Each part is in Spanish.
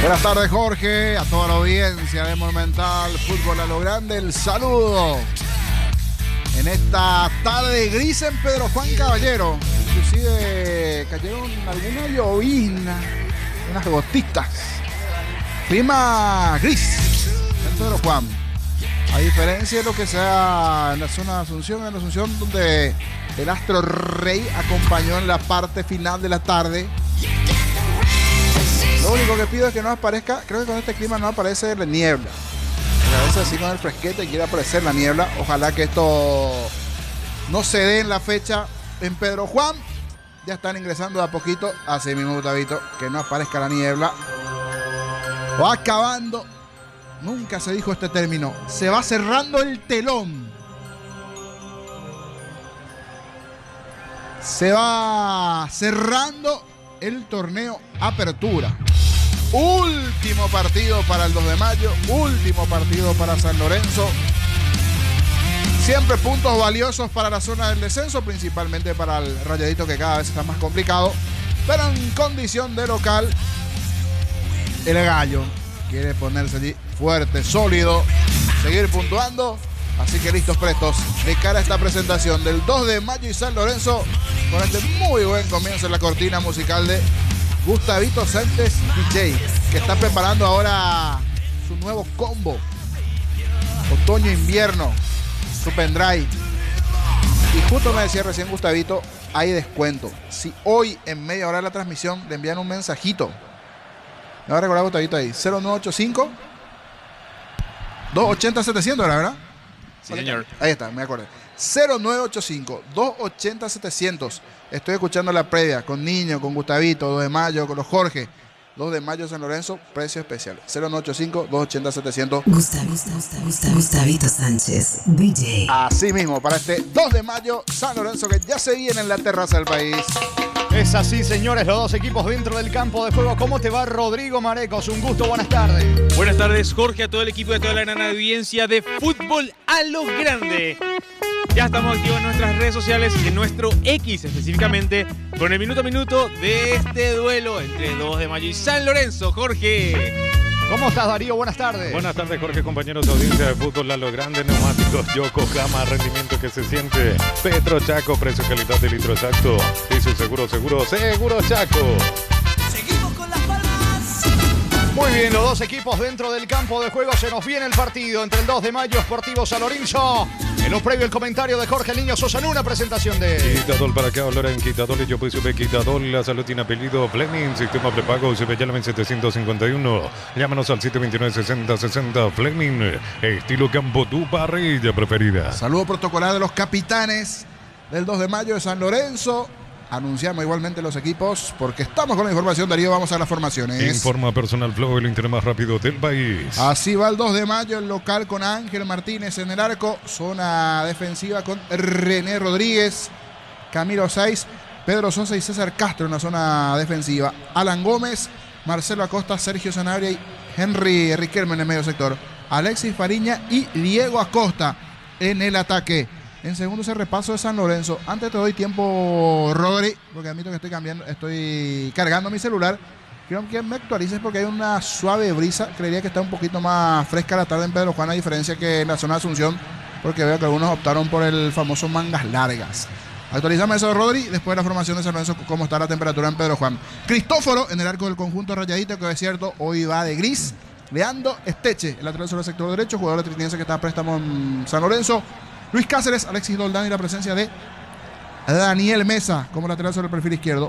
Buenas tardes, Jorge, a toda la audiencia de Monumental Fútbol a lo Grande, el saludo en esta tarde gris en Pedro Juan Caballero. Inclusive cayeron alguna llovizna, unas gotitas. Clima gris en Pedro Juan, a diferencia de lo que sea en la zona de Asunción, donde el Astro Rey acompañó en la parte final de la tarde. Lo único que pido es que no aparezca, creo que con este clima no aparece la niebla. A veces así con el fresquete quiere aparecer la niebla. Ojalá que esto no se dé en la fecha en Pedro Juan. Ya están ingresando de a poquito, así mismo Gustavito, que no aparezca la niebla. Va acabando, nunca se dijo este término, se va cerrando el telón. Se va cerrando el torneo Apertura. Último partido para el 2 de mayo, último partido para San Lorenzo. Siempre puntos valiosos para la zona del descenso, principalmente para el Rayadito, que cada vez está más complicado. Pero en condición de local, el Gallo quiere ponerse allí fuerte, sólido, seguir puntuando. Así que listos, prestos de cara a esta presentación del 2 de mayo y San Lorenzo, con este muy buen comienzo en la cortina musical de Gustavito Sánchez DJ, que está preparando ahora su nuevo combo otoño-invierno, su pendrive. Y justo me decía recién Gustavito, hay descuento. Si hoy en media hora de la transmisión le envían un mensajito, me va a recordar Gustavito ahí, 0985 280 700, ¿verdad? Sí, señor. Ahí está, me acordé. 0985 280 700. Estoy escuchando la previa con Niño, con Gustavito, 2 de mayo, con los Jorge. 2 de mayo San Lorenzo, precio especial. 0985 280 700. Gustavito Sánchez, DJ. Así mismo, para este 2 de mayo, San Lorenzo, que ya se viene en la terraza del país. Es así, señores, los dos equipos dentro del campo de juego. ¿Cómo te va, Rodrigo Marecos? Un gusto, buenas tardes. Buenas tardes, Jorge, a todo el equipo y a toda la gran audiencia de Fútbol a lo Grande. Ya estamos activos en nuestras redes sociales, en nuestro X específicamente, con el minuto a minuto de este duelo entre 2 de mayo y San Lorenzo. Jorge. ¿Cómo estás, Darío? Buenas tardes. Buenas tardes, Jorge, compañeros de audiencia de Fútbol a lo Grande. Neumáticos Yokohama, rendimiento que se siente. Petro Chaco, precio calidad de litro exacto. Y su seguro Chaco. Seguimos con las palmas. Muy bien, los dos equipos dentro del campo de juego. Se nos viene el partido entre el 2 de mayo, Sportivo San Lorenzo. En lo previo, el comentario de Jorge Niño Sosa en una presentación de Quitadol, para que hablar en Quitadol. Yo pues supe Quitadol, la salud tiene apellido Fleming, sistema prepago, UCP llama en 751. Llámanos al 729-6060 Fleming, estilo campo, tu parrilla preferida. Saludo protocolar de los capitanes del 2 de mayo de San Lorenzo. Anunciamos igualmente los equipos porque estamos con la información. Darío, vamos a las formaciones. Informa Personal Flow, el internet más rápido del país. Así va el 2 de mayo, el local con Ángel Martínez en el arco. Zona defensiva con René Rodríguez, Camilo Saiz, Pedro Sosa y César Castro en la zona defensiva. Alan Gómez, Marcelo Acosta, Sergio Sanabria y Henry Riquelme en el medio sector. Alexis Fariña y Diego Acosta en el ataque. En segundo ese repaso de San Lorenzo. Antes te doy tiempo, Rodri, porque admito que estoy cargando mi celular. Quiero que me actualices porque hay una suave brisa. Creería que está un poquito más fresca la tarde en Pedro Juan, a diferencia que en la zona de Asunción, porque veo que algunos optaron por el famoso mangas largas. Actualízame eso, Rodri, después de la formación de San Lorenzo, cómo está la temperatura en Pedro Juan. Cristóforo en el arco del conjunto Rayadito, que es cierto, hoy va de gris. Leandro Esteche, el lateral sobre el sector derecho, jugador de Triniense que está a préstamo en San Lorenzo. Luis Cáceres, Alexis Doldán y la presencia de Daniel Mesa como lateral sobre el perfil izquierdo.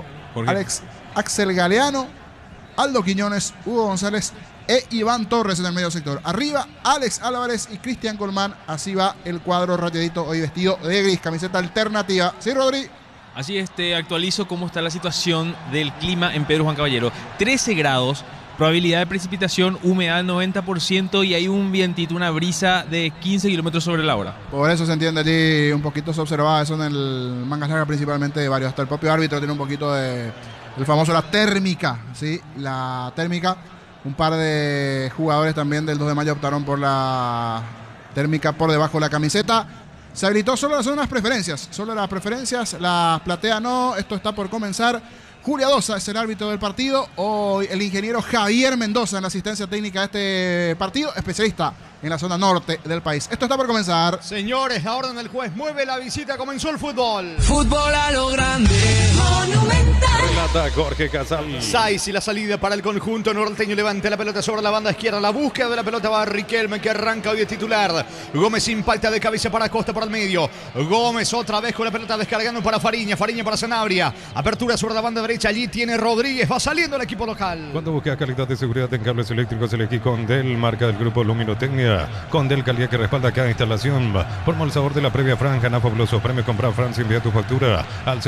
Axel Galeano, Aldo Quiñones, Hugo González e Iván Torres en el medio sector. Arriba, Alex Álvarez y Cristian Colmán. Así va el cuadro Rayadito hoy vestido de gris, camiseta alternativa. ¿Sí, Rodri? Así es, te actualizo cómo está la situación del clima en Pedro Juan Caballero. 13 grados. Probabilidad de precipitación, humedad 90% y hay un vientito, una brisa de 15 kilómetros sobre la hora. Por eso se entiende allí, un poquito se observaba eso en el mangas largas principalmente de varios. Hasta el propio árbitro tiene un poquito de el famoso la térmica, ¿sí? La térmica. Un par de jugadores también del 2 de mayo optaron por la térmica por debajo de la camiseta. Se habilitó solo las zonas preferencias, las platea no, esto está por comenzar. Julia Dosa es el árbitro del partido. Hoy el ingeniero Javier Mendoza en la asistencia técnica de este partido, especialista en la zona norte del país. Esto está por comenzar. Señores, la orden del juez mueve la visita, comenzó el fútbol. Fútbol a lo grande. Monumental. Relata Jorge Casal. Saiz y la salida para el conjunto norteño. Levanta la pelota sobre la banda izquierda. La búsqueda de la pelota va a Riquelme, que arranca hoy de titular. Gómez impacta de cabeza para Costa, para el medio. Gómez otra vez con la pelota descargando para Fariña. Fariña para Sanabria. Apertura sobre la banda derecha. Allí tiene Rodríguez. Va saliendo el equipo local. Cuando busca calidad de seguridad en cables eléctricos, elegí Condel, marca del grupo Luminotecnia. Condel, calidad que respalda cada instalación. Forma el sabor de la previa franja. Na fabulosos premios. Compra Francia. Envía tu factura al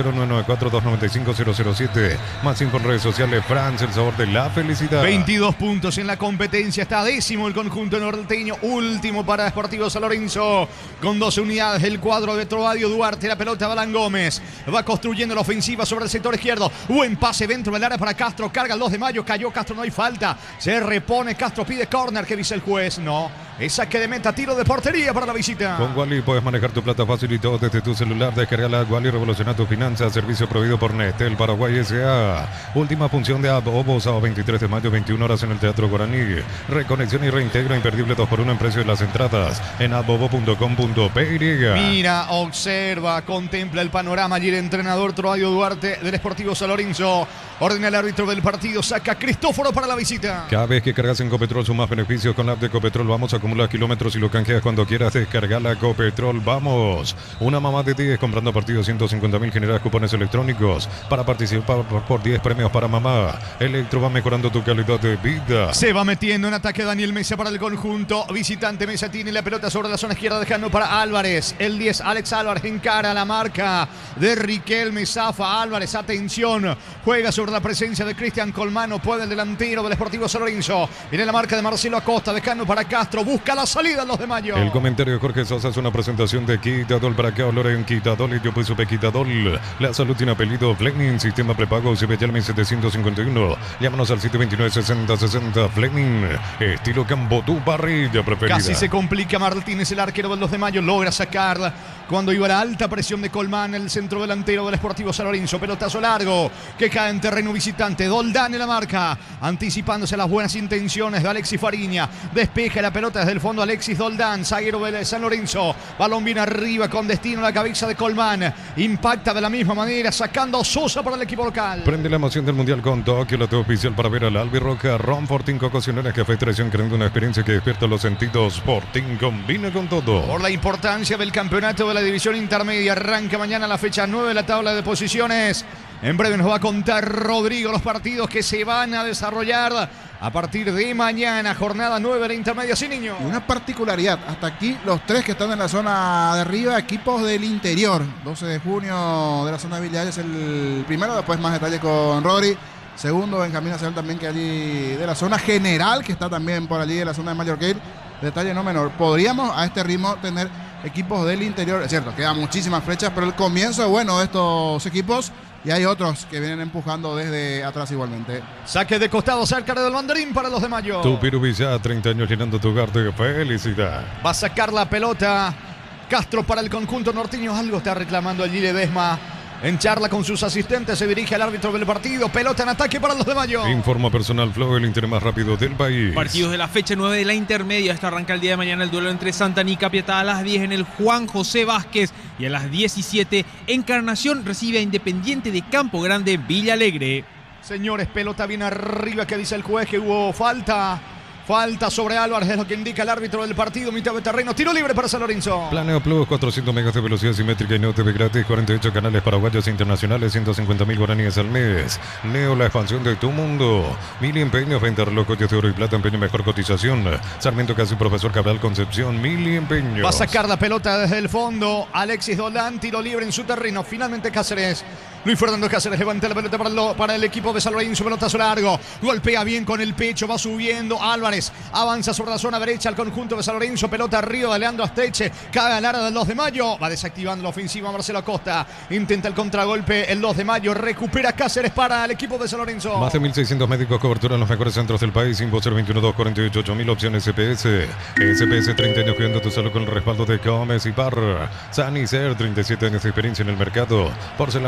0994-295-007. Más info en redes sociales. Francia, el sabor de la felicidad. 22 puntos en la competencia. Está décimo el conjunto norteño. Último para Sportivo San Lorenzo. Con 12 unidades el cuadro de Trovadio Duarte. La pelota va Alan Gómez. Va construyendo la ofensiva sobre el sector izquierdo. Buen pase dentro del área para Castro. Carga el 2 de mayo. Cayó Castro. No hay falta. Se repone. Castro pide córner. ¿Qué dice el juez? No. Es saque de meta. Tiro de portería para la visita. Con Wally puedes manejar tu plata fácil y todo desde tu celular. Descargala Wally, revoluciona tu finanzas. Servicio proveído por Nestel Paraguay S.A. Última función de Abobo, sábado 23 de mayo, 21 horas en el Teatro Guaraní. Reconexión y reintegro imperdible 2x1 en precio de las entradas en abobo.com.py. Mira, observa, contempla el panorama. Allí el entrenador Trovadio Duarte del Sportivo San Lorenzo ordena al árbitro del partido. Saca Cristóforo para la visita. Cada vez que cargas en Copetrol sumas beneficios con la app de Copetrol. Vamos a acumular kilómetros y lo canjeas cuando quieras. Descargala Copetrol. Vamos. Una mamá de 10 comprando partidos 150.000 generas cupones electrónicos para participar por 10 premios para mamá. Electro va mejorando tu calidad de vida. Se va metiendo en ataque Daniel Mesa para el conjunto visitante. Mesa tiene la pelota sobre la zona izquierda, dejando para Álvarez. El 10, Alex Álvarez, encara la marca de Riquelme. Zafa Álvarez, atención. Juega sobre la presencia de Cristian Colmano. Puede el delantero del Sportivo San Lorenzo. Viene la marca de Marcelo Acosta, dejando para Castro. Busca la salida en los de mayo. El comentario de Jorge Sosa es una presentación de Quitadol. Para que olor en Quitadol y yo pues supe Quitadol. La salud tiene apellido Fleming. Sistema prepago CBYalme 751. Llámanos al 729-6060. Fleming. Estilo Cambotú, parrilla preferida. Casi se complica Martínez, el arquero del 2 de mayo. Logra sacar cuando iba la alta presión de Colmán, el centro delantero del Sportivo San Lorenzo. Pelotazo largo que cae en terreno visitante. Doldán en la marca, anticipándose a las buenas intenciones de Alexis Fariña. Despeja la pelota desde el fondo Alexis Doldán, zaguero de San Lorenzo. Balón viene arriba con destino a la cabeza de Colmán. Impacta de la misma manera, sacando Sosa para el equipo local. Prende la emoción del Mundial con Tokio, la TV oficial para ver al Albirroca. Ron Fortín, Cococioneras, Café Traición, creando una experiencia que despierta los sentidos. Fortín combina con todo. Por la importancia del campeonato de la división intermedia, arranca mañana la fecha 9 de la tabla de posiciones. En breve nos va a contar Rodrigo los partidos que se van a desarrollar a partir de mañana, jornada 9 de la intermedia, sí, niño. Y una particularidad, hasta aquí los tres que están en la zona de arriba, equipos del interior. 12 de junio de la zona de Villa es el primero, después más detalle con Rodri. Segundo, Benjamín Acel también, que allí de la zona general, que está también por allí de la zona de Mallorquín. Detalle no menor. Podríamos a este ritmo tener equipos del interior. Es cierto, quedan muchísimas flechas, pero el comienzo es bueno de estos equipos. Y hay otros que vienen empujando desde atrás igualmente. Saque de costado cerca del banderín para los de mayo. Tu Pirubilla, 30 años llenando tu hogar de felicidad. Va a sacar la pelota Castro para el conjunto norteño. Algo está reclamando allí Ledesma. En charla con sus asistentes se dirige al árbitro del partido. Pelota en ataque para los de mayo. Informa Personal Flow, el interés más rápido del país. Partidos de la fecha 9 de la intermedia. Esto arranca el día de mañana el duelo entre Santaní y Capiatá a las 10 en el Juan José Vázquez. Y a las 17 Encarnación recibe a Independiente de Campo Grande Villa Alegre. Señores, pelota bien arriba, que dice el juez que hubo falta. Falta sobre Álvarez, es lo que indica el árbitro del partido. Mitad de terreno, tiro libre para San Lorenzo. Planeo Plus, 400 megas de velocidad simétrica y Neo TV gratis, 48 canales paraguayos e internacionales, 150.000 guaraníes al mes. Neo, la expansión de tu mundo. Mil empeños, venta relojes de oro y plata, empeño mejor cotización. Sarmiento Casi, Profesor Cabral Concepción, Mil empeños. Va a sacar la pelota desde el fondo. Alexis Doldán, tiro libre en su terreno. Finalmente Cáceres. Luis Fernando Cáceres levanta la pelota para el equipo de San Lorenzo. Pelotazo largo. Golpea bien con el pecho. Va subiendo Álvarez. Avanza sobre la zona derecha al conjunto de San Lorenzo. Pelota arriba de Leandro Asteche. Cae al área del 2 de mayo. Va desactivando la ofensiva Marcelo Acosta. Intenta el contragolpe el 2 de mayo. Recupera Cáceres para el equipo de San Lorenzo. Más de 1.600 médicos, cobertura en los mejores centros del país. Invocer 21-248-8000 opciones SPS. SPS, 30 años cuidando tu salud con el respaldo de Gómez y Parra. Sanicer, 37 años de experiencia en el mercado. Porcelanato, cerámica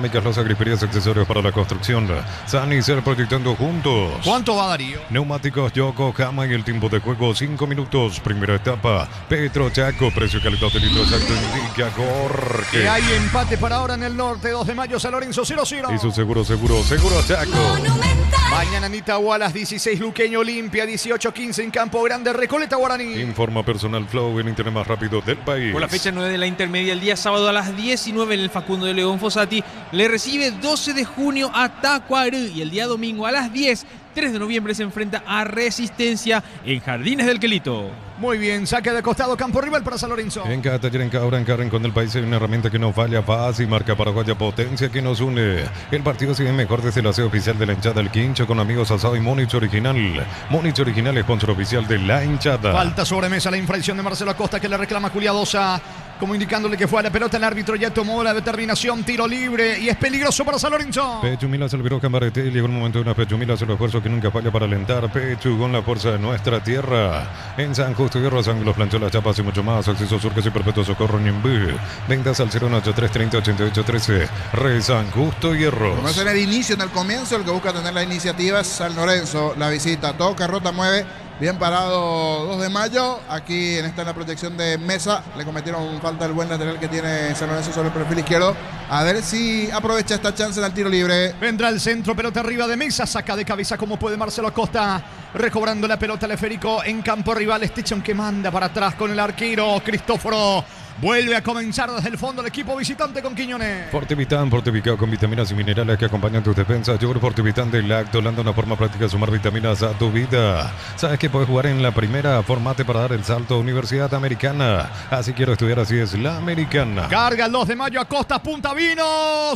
cerámicas, losas, griferías, accesorios para la construcción. Sanicer proyectando juntos. ¿Cuánto va, Darío? Neumáticos Yokohama y el tiempo de juego 5 minutos. Primera etapa. Petro Chaco, precio calidad de litro exacto indica Jorge. Que hay empate para ahora en el norte. 2 de mayo, San Lorenzo 0-0. Y su seguro Chaco. Mañana en Itagua a las 16, Luqueño Olimpia, 18-15 en Campo Grande, Recoleta Guaraní. Informa Personal Flow, el internet más rápido del país. Por la fecha 9 de la intermedia, el día sábado a las 19 en el Facundo de León Fossati, le recibe 12 de junio a Tacuarú. Y el día domingo a las 10, 3 de noviembre, se enfrenta a Resistencia en Jardines del Quelito. Muy bien, saque de costado, campo rival para San Lorenzo. En cada taller, en cada hora, en cada rincón del país hay una herramienta que no falla, fácil, marca paraguaya, potencia que nos une. El partido sigue mejor desde la sede oficial de la hinchada El Quincho con amigos asado y Múnich Original. Múnich Original, sponsor oficial de la hinchada. Falta sobre mesa, la infracción de Marcelo Acosta que le reclama Culiadosa, como indicándole que fue a la pelota. El árbitro ya tomó la determinación, tiro libre y es peligroso para San Lorenzo. Pechumila se olvidó Cambarete, llegó el momento de una Pechumila, es el esfuerzo que nunca falla para alentar. Pechu con la fuerza de nuestra tierra. En San Justo y Hierro, Ángulos, planchó las chapas y mucho más. Acceso Surcas y Perpetuo Socorro Nimbú. Ventas al 083308813. Re San Justo y Hierro. Como es en el inicio, en el comienzo, el que busca tener la iniciativa es San Lorenzo. La visita toca, rota, mueve. Bien parado 2 de mayo. Aquí en la proyección de Mesa. Le cometieron falta el buen lateral que tiene San Lorenzo sobre el perfil izquierdo. A ver si aprovecha esta chance en el tiro libre. Vendrá el centro, pelota arriba de Mesa. Saca de cabeza como puede Marcelo Acosta. Recobrando la pelota el esférico en campo rival. Stetson que manda para atrás con el arquero Cristóforo. Vuelve a comenzar desde el fondo el equipo visitante con Quiñones. Fortivitán, fortificado con vitaminas y minerales que acompañan tus defensas. Yogur Fortivitán de Lactolanda, una forma práctica de sumar vitaminas a tu vida. ¿Sabes que puedes jugar en la primera? Formate para dar el salto a Universidad Americana. Así quiero estudiar, así es la Americana. Carga el 2 de mayo, Acosta, punta vino.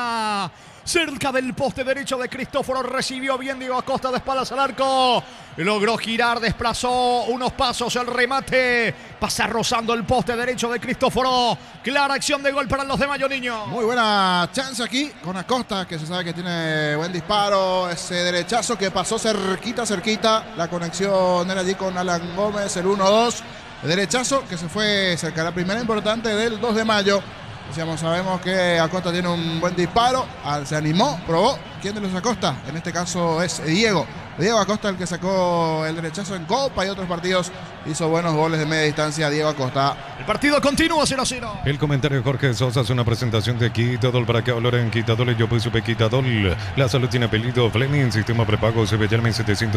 Cerca del poste derecho de Cristóforo. Recibió bien Diego Acosta de espaldas al arco. Logró girar, desplazó unos pasos el remate. Pasa rozando el poste derecho de Cristóforo. Clara acción de gol para los de Mayo, niño. Muy buena chance aquí con Acosta, que se sabe que tiene buen disparo. Ese derechazo que pasó cerquita. La conexión era allí con Alan Gómez, el 1-2. Derechazo que se fue cerca. La primera importante del 2 de mayo. Sabemos que Acosta tiene un buen disparo. Se animó, probó. ¿Quién de los Acosta? En este caso es Diego Acosta, el que sacó el derechazo en Copa y otros partidos. Hizo buenos goles de media distancia Diego Acosta. El partido continúa 0-0. El comentario de Jorge Sosa es una presentación de Quitadol. Para que hablar en Quitadol, yo pues supe Quitadol. La salud tiene apellido Fleming. Sistema prepago CBYalmen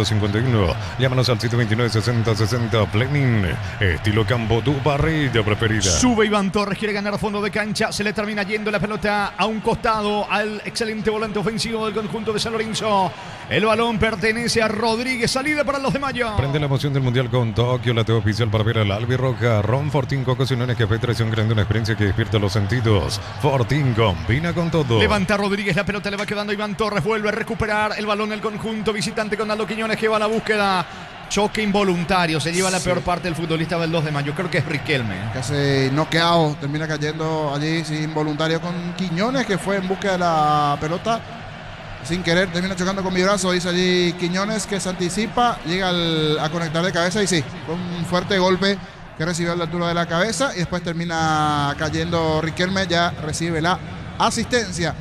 751. Llámanos al 729-6060 Fleming. Estilo campo, tu parrilla preferida. Sube Iván Torres, quiere ganar a fondo de cancha. Se le termina yendo la pelota a un costado al excelente volante ofensivo del conjunto de San Lorenzo. El balón pertenece a Rodríguez. Salida para los de Mayo. Prende la emoción del Mundial con Tokio. La TV oficial para ver al albirroja. Ron Fortín, Cocosinone, que fue traición grande. Una experiencia que despierta los sentidos. Fortín combina con todo. Levanta Rodríguez. La pelota le va quedando a Iván Torres. Vuelve a recuperar el balón el conjunto visitante con Aldo Quiñones, que va a la búsqueda. Choque involuntario. Se lleva la peor parte del futbolista del 2 de mayo. Creo que es Riquelme. Casi noqueado. Termina cayendo allí involuntario con Quiñones, que fue en busca de la pelota. Sin querer termina chocando con mi brazo, dice allí Quiñones, que se anticipa, llega a conectar de cabeza y sí, con un fuerte golpe que recibió a la altura de la cabeza y después termina cayendo Riquelme, ya recibe la asistencia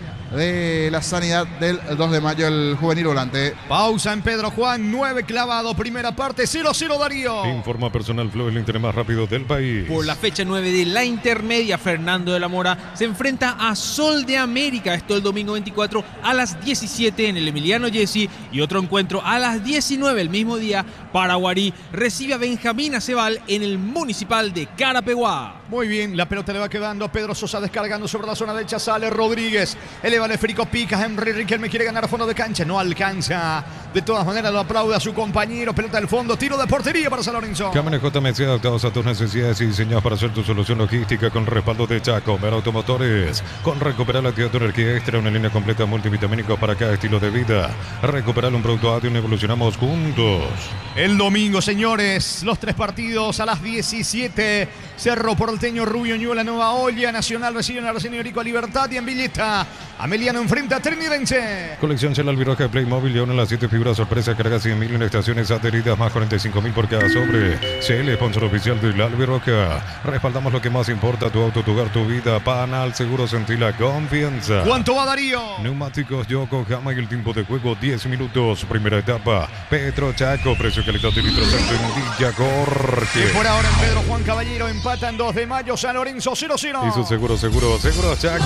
de la sanidad del 2 de mayo el juvenil volante. Pausa en Pedro Juan, 9 clavado, primera parte, 0-0 Darío. Informa Personal Flow, el internet más rápido del país. Por la fecha 9 de la intermedia, Fernando de la Mora se enfrenta a Sol de América. Esto el domingo 24 a las 17 en el Emiliano Jessy. Y otro encuentro a las 19 el mismo día. Paraguarí recibe a Benjamín Acebal en el Municipal de Carapeguá. Muy bien, la pelota le va quedando a Pedro Sosa descargando sobre la zona derecha. Sale Rodríguez, eleva el esférico, pica Henry Riquelme, quiere ganar a fondo de cancha, no alcanza. De todas maneras lo aplaude a su compañero. Pelota del fondo, tiro de portería para San Lorenzo. Cámaras JMC adaptados a tus necesidades y diseñados para hacer tu solución logística con respaldo de Chacomer Automotores. Con recuperar la actividad de energía extra, una línea completa multivitamínicos para cada estilo de vida. Recuperar un producto audio y evolucionamos juntos. El domingo, señores, los 3 partidos a las 17. Cerro Porteño, Rubio, Ñuela, Nueva Olla, Nacional recibe en Arsenio Ibérico a Libertad y en Villeta. Ameliano enfrenta a Trinidense. Colección Shell Albirroja de Playmobil y una de las 7 figuras sorpresa, carga 100.000 en estaciones adheridas, más 45.000 por cada sobre. Shell, sponsor oficial de la Albirroja. Respaldamos lo que más importa, tu auto, tu hogar, tu vida. Panal, seguro, sentí la confianza. ¿Cuánto va Darío? Neumáticos Yokohama y el tiempo de juego 10 minutos. Primera etapa. Petro Chaco, precio calidad de litro santo en Villa Gorque. Y por ahora en Pedro Juan Caballero empatan 2 de mayo, San Lorenzo 0-0. Y su seguro Chaco.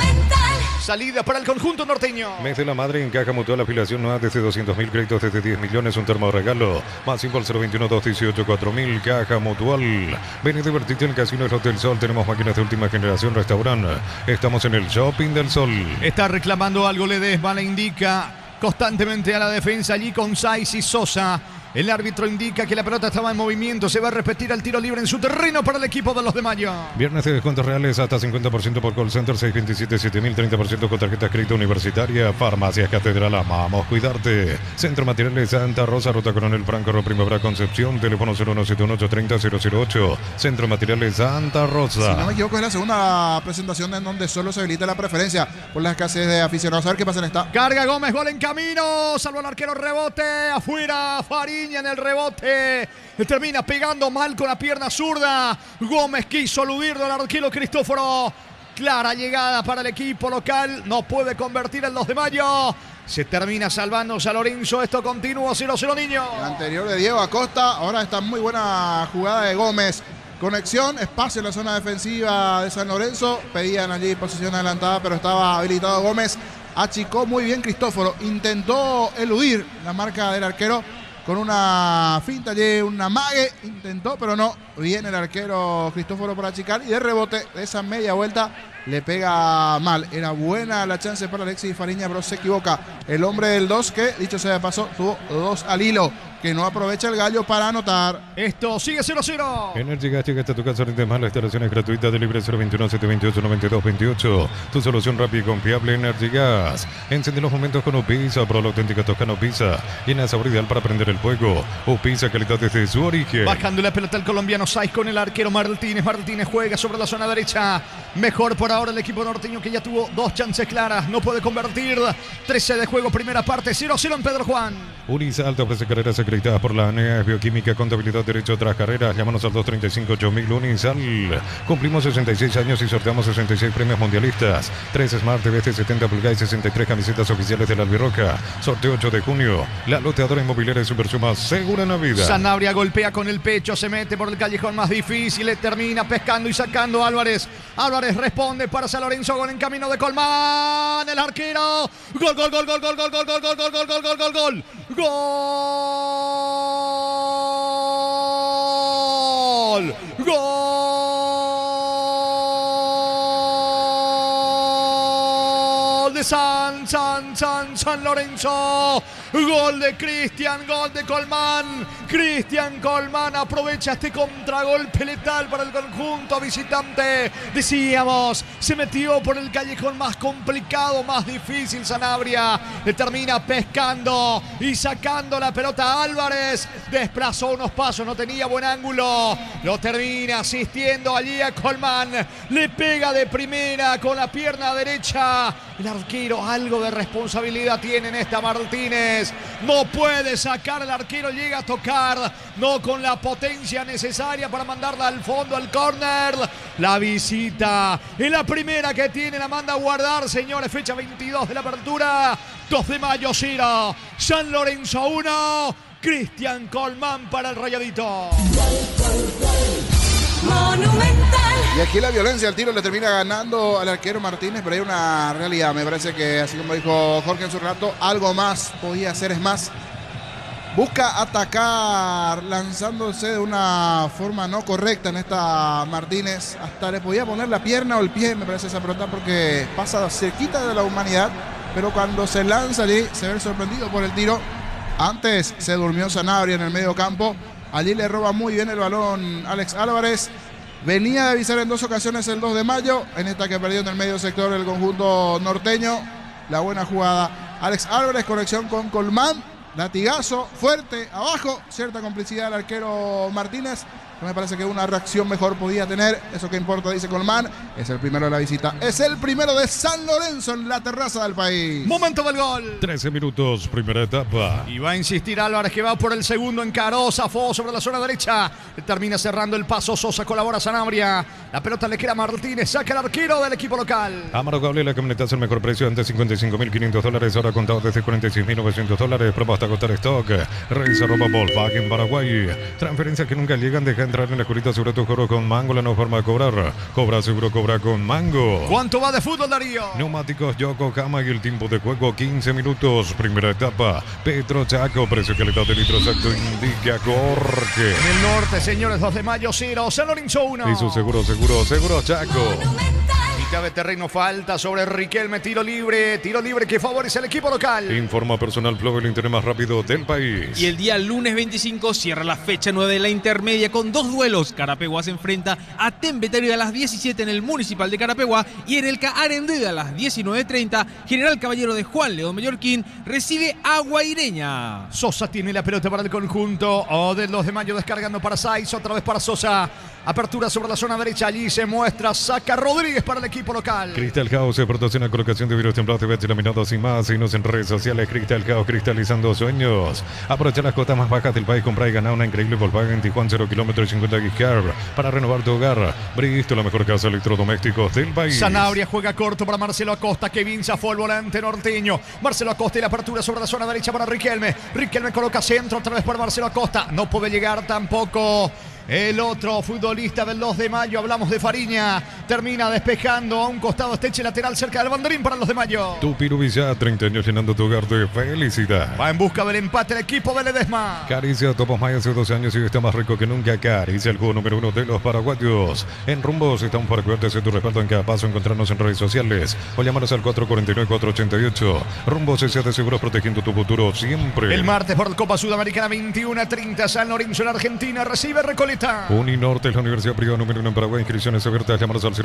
Salida para el conjunto norteño. Mes de la madre en Caja Mutual, afiliación nueva desde 200.000, créditos desde 10 millones, un termo de regalo. Más 5 al 021-218-4000, Caja Mutual. Ven y divertirte en el Casino del Hotel Sol. Tenemos máquinas de última generación, restaurante. Estamos en el Shopping del Sol. Está reclamando algo Ledesma, le indica constantemente a la defensa allí con Saiz y Sosa. El árbitro indica que la pelota estaba en movimiento. Se va a repetir el tiro libre en su terreno para el equipo de los de Mayo. Viernes de descuentos reales hasta 50% por call center 627-7000, 30% con tarjetas crédito universitaria. Farmacias Catedral, amamos cuidarte. Centro Materiales Santa Rosa, Ruta Coronel Franco, Primavera Concepción. Teléfono 0171-830-008. Centro Materiales Santa Rosa. Si no me equivoco, es la segunda presentación en donde solo se habilita la preferencia por la escasez de aficionados. A ver qué pasa en esta. Carga Gómez, gol en camino. Salvo el arquero, rebote. Afuera, Farín en el rebote, termina pegando mal con la pierna zurda. Gómez quiso eludirlo al arquero Cristóforo. Clara llegada para el equipo local, no puede convertir el 2 de mayo. Se termina salvando San Lorenzo. Esto continúa 0-0, niño. El anterior de Diego Acosta. Ahora está muy buena jugada de Gómez. Conexión, espacio en la zona defensiva de San Lorenzo. Pedían allí posición adelantada, pero estaba habilitado Gómez. Achicó muy bien Cristóforo. Intentó eludir la marca del arquero con una finta allí, una mague, intentó, pero no. Viene el arquero Cristóforo para achicar y de rebote de esa media vuelta le pega mal. Era buena la chance para Alexis Fariña, pero se equivoca. El hombre del 2 que, dicho sea de paso, tuvo 2 al hilo, que no aprovecha el gallo para anotar. Esto sigue 0-0. Energy Gas llega hasta tu casa, rinde más. La instalación es gratuita de libre 021-728-9228. Tu solución rápida y confiable, Energy Gas. Enciende los momentos con Upisa, pro la auténtica Toscana Upisa. Llena de sabor ideal para prender el fuego. Upisa, calidad desde su origen. Bajando la pelota el colombiano Saiz con el arquero Martínez. Martínez juega sobre la zona derecha. Mejor por ahora el equipo norteño, que ya tuvo 2 chances claras. No puede convertir. 13 de juego, primera parte, 0-0 en Pedro Juan. Unisal te ofrece carreras acreditadas por la ANEA, Bioquímica, Contabilidad, Derecho tras carreras. Llámanos al 235-8000 Unisal. Cumplimos 66 años y sorteamos 66 premios mundialistas. 3 Smart TV de 70 pulgadas y 63 camisetas oficiales de la Albirroja. Sorteo 8 de junio. La loteadora inmobiliaria es su versión más segura en la vida. Sanabria golpea con el pecho, se mete por el callejón más difícil, le termina pescando y sacando Álvarez. Álvarez responde para San Lorenzo, gol en camino de Colmán, el arquero. Gol, gol, gol, gol, gol, gol, gol, gol, gol, gol, gol, gol, gol, gol, gol. Gol. Gol de San Lorenzo. Gol de Cristian, gol de Colmán. Cristian Colmán aprovecha este contragolpe letal para el conjunto visitante. Decíamos, se metió por el callejón más complicado, más difícil. Sanabria le termina pescando y sacando la pelota a Álvarez. Desplazó unos pasos, no tenía buen ángulo. Lo termina asistiendo allí a Colmán. Le pega de primera con la pierna derecha. El arquero algo de responsabilidad tiene en esta, Martínez. No puede sacar, el arquero llega a tocar, no con la potencia necesaria para mandarla al fondo, al córner. La visita es la primera que tiene, la manda a guardar, señores. Fecha 22 de la apertura, 2 de mayo 0, San Lorenzo 1, Cristian Colmán para el Rayadito. Monumental. Y aquí la violencia, el tiro le termina ganando al arquero Martínez, pero hay una realidad. Me parece que, así como dijo Jorge en su relato, algo más podía hacer. Es más, busca atacar lanzándose de una forma no correcta en esta Martínez. Hasta le podía poner la pierna o el pie, me parece, esa pelota, porque pasa cerquita de la humanidad. Pero cuando se lanza allí, se ve sorprendido por el tiro. Antes se durmió Sanabria en el medio campo. Allí le roba muy bien el balón Alex Álvarez. Venía de avisar en 2 ocasiones el 2 de mayo. En esta que perdió en el medio sector el conjunto norteño. La buena jugada. Alex Álvarez, conexión con Colmán. Latigazo fuerte abajo. Cierta complicidad del arquero Martínez. Me parece que una reacción mejor podía tener. Eso que importa, dice Colmán. Es el primero de la visita. Es el primero de San Lorenzo en la terraza del país. Momento del gol. 13 minutos, primera etapa. Y va a insistir Álvarez, que va por el segundo. Encaró, zafó sobre la zona derecha. Termina cerrando el paso. Sosa, colabora Sanabria. La pelota le queda a Martínez. Saca el arquero del equipo local. Amaro Cable, la camioneta es el mejor precio. Antes $55.500. Ahora contado desde $46.900. Propuesta a costar stock. Realiza ropa Volkswagen Paraguay. Transferencias que nunca llegan. Deja entrar en la escuelita sobre tu joro con Mango. La nueva forma de cobrar. Cobra seguro, cobra con Mango. ¿Cuánto va de fútbol, Darío? Neumáticos Yokohama y el tiempo de juego 15 minutos. Primera etapa. Petro Chaco. Precio calidad de litro exacto. Indica Jorge. En el norte, señores, 2 de mayo 0. San Lorenzo 1. Y su seguro Chaco. Mitad de terreno, falta sobre Riquelme. Tiro libre que favorece al equipo local. Informa personal Flow, el internet más rápido del país. Y el día lunes 25 cierra la fecha 9 de la intermedia con 2 duelos. Carapeguá se enfrenta a Tembetario a las 17 en el Municipal de Carapeguá y en el Arendeda a las 19:30. General Caballero de Juan León Mallorquín recibe a Guaireña. Sosa tiene la pelota para el conjunto del 2 de mayo, descargando para Saiz, otra vez para Sosa. Apertura sobre la zona derecha, allí se muestra, saca Rodríguez para el equipo local. Crystal House se protecciona colocación de virus templados de laminados y más. Síguenos en redes sociales. Crystal House, cristalizando sueños. Aprovecha las cotas más bajas del país. Compra y gana una increíble Volkswagen Tijuana 0 kilómetros 50 GHz para renovar tu hogar. Bristol, la mejor casa de electrodomésticos del país. Sanabria juega corto para Marcelo Acosta, que bien zafó el volante norteño. Marcelo Acosta y la apertura sobre la zona derecha para Riquelme. Riquelme coloca centro otra vez para Marcelo Acosta. No puede llegar tampoco el otro futbolista del 2 de mayo, hablamos de Fariña, termina despejando a un costado, esteche lateral cerca del banderín para el 2 de mayo. Tupiru Villa, 30 años llenando tu hogar de felicidad. Va en busca del empate el equipo de Ledesma. Caricia, Topos Maya hace 12 años y está más rico que nunca. Caricia, el juego número 1 de los paraguayos. En Rumbos estamos para cuidarte de tu respaldo en cada paso. Encontrarnos en redes sociales o llamarnos al 449-488. Rumbos S.A. de Seguros, protegiendo tu futuro siempre. El martes por la Copa Sudamericana 21:30, San Lorenzo en Argentina recibe Recoleta. Uninorte es la universidad privada número 1 en Paraguay. Inscripciones abiertas. Llamanos al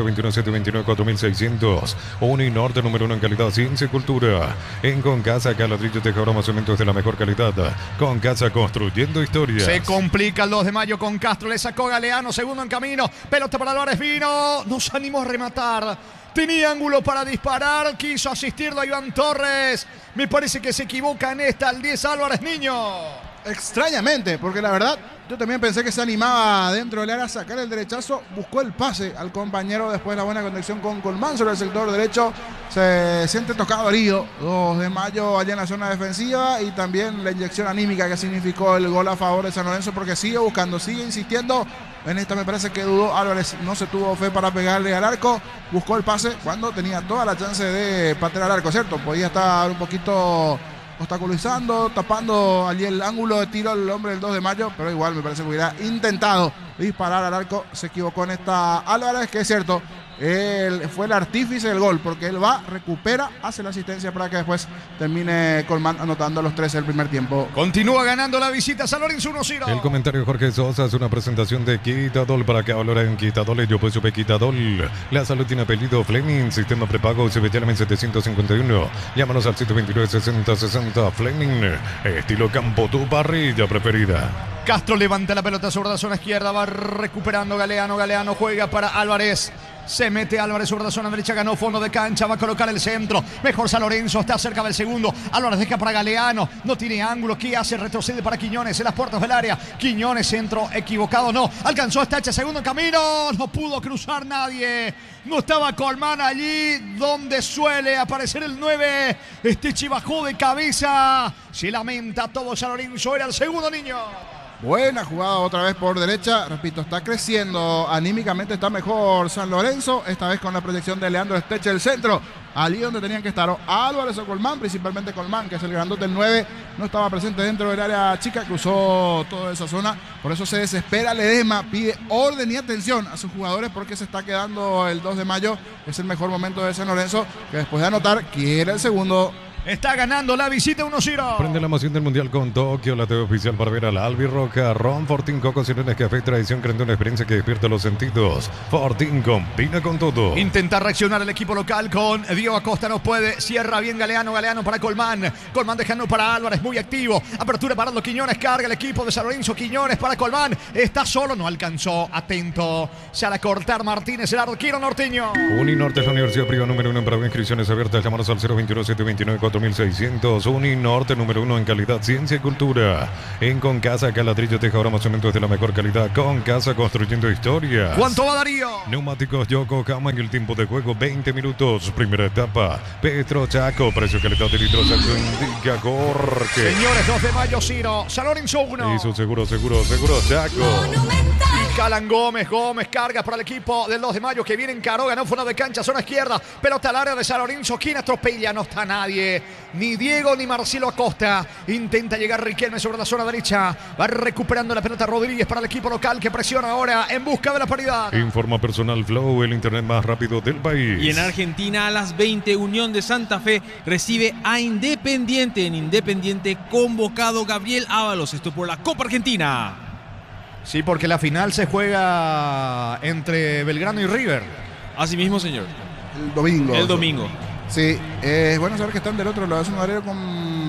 021-729-4600. Uninorte número 1 en calidad, ciencia y cultura. En Concasa, acá ladrillos, tejaromas, cementos de la mejor calidad. Concasa, construyendo historias. Se complica el 2 de mayo con Castro. Le sacó Galeano, segundo en camino. Pelota para Álvarez, vino. No se animó a rematar. Tenía ángulo para disparar. Quiso asistirlo a Iván Torres. Me parece que se equivoca en esta el 10 Álvarez Niño. Extrañamente, porque la verdad yo también pensé que se animaba dentro del área a sacar el derechazo, buscó el pase al compañero después de la buena conexión con Colmán sobre el sector derecho, se siente tocado herido. 2 de mayo allá en la zona defensiva y también la inyección anímica que significó el gol a favor de San Lorenzo, porque sigue buscando, sigue insistiendo. En esta me parece que dudó Álvarez, no se tuvo fe para pegarle al arco, buscó el pase cuando tenía toda la chance de patear al arco, ¿cierto? Podía estar un poquito obstaculizando, tapando allí el ángulo de tiro al hombre del 2 de mayo, pero igual me parece que hubiera intentado disparar al arco. Se equivocó en esta Álvarez, que es cierto, él fue el artífice del gol, porque él va, recupera, hace la asistencia para que después termine Colmán anotando los 3 del primer tiempo. Continúa ganando la visita San Lorenzo 1-0. El comentario de Jorge Sosa es una presentación de Quitadol. Para que hablar en Quitadol, yo pues supe Quitadol. La salud tiene apellido Fleming, sistema prepago CBT 751. Llámanos al 129-6060 Fleming, estilo campo, tu parrilla preferida. Castro levanta la pelota sobre la zona izquierda, va recuperando Galeano. Galeano juega para Álvarez. Se mete Álvarez sobre la zona derecha, ganó fondo de cancha, va a colocar el centro. Mejor San Lorenzo, está cerca del segundo. Álvarez deja para Galeano, no tiene ángulo. ¿Qué hace? Retrocede para Quiñones en las puertas del área. Quiñones, centro equivocado, no. Alcanzó Estacha, segundo en camino. No pudo cruzar nadie. No estaba Colmán allí donde suele aparecer el 9. Estechi bajó de cabeza. Se lamenta todo San Lorenzo, era el segundo niño. Buena jugada otra vez por derecha, repito, está creciendo, anímicamente está mejor San Lorenzo, esta vez con la proyección de Leandro Esteche el centro, allí donde tenían que estar Álvarez o Colmán, principalmente Colmán, que es el grandote del 9, no estaba presente dentro del área chica, cruzó toda esa zona, por eso se desespera Ledesma, pide orden y atención a sus jugadores porque se está quedando el 2 de mayo, es el mejor momento de San Lorenzo, que después de anotar quiere el segundo. Está ganando la visita 1-0. Prende la emoción del Mundial con Tokio, la TV oficial para ver a la Albirroja. Ron Fortín, Coco, Cirenes, Café, tradición, creando una experiencia que despierta los sentidos. Fortín combina con todo. Intenta reaccionar el equipo local con Diego Acosta, no puede. Cierra bien Galeano para Colmán. Colmán dejando para Álvarez, muy activo. Apertura para los Quiñones, carga el equipo de San Lorenzo. Quiñones para Colmán. Está solo, no alcanzó. Atento. Sale a cortar Martínez, el arquero norteño. Uninorte es la universidad privada número 1 en Bravo. Inscripciones abiertas. Llamaros al 021-729-4600. Uninorte número 1 en calidad, ciencia y cultura. En Concasa, Caladrillo, Teja, ahora más cementos de la mejor calidad. Concasa, construyendo historia. ¿Cuánto va Darío? Neumáticos Yokohama en el tiempo de juego, 20 minutos. Primera etapa. Petro Chaco, precio calidad de litro Chaco indica Jorge. Señores, 2 de mayo, Ciro. San Lorenzo 1. Hizo seguro Chaco. Calan Gómez carga para el equipo del 2 de mayo que viene en Caro, ganó fuera de cancha, zona izquierda, pelota al área de San Lorenzo. ¿Quién atropella? No está nadie, ni Diego ni Marcelo Acosta. Intenta llegar Riquelme sobre la zona derecha, va recuperando la pelota Rodríguez para el equipo local que presiona ahora en busca de la paridad. Informa Personal Flow, el internet más rápido del país. Y en Argentina a las 20, Unión de Santa Fe recibe a Independiente. En Independiente convocado Gabriel Ábalos, esto por la Copa Argentina. Sí, porque la final se juega entre Belgrano y River. Así mismo, señor. El domingo. El domingo. Sí, bueno saber que están del otro lado. Es un horario con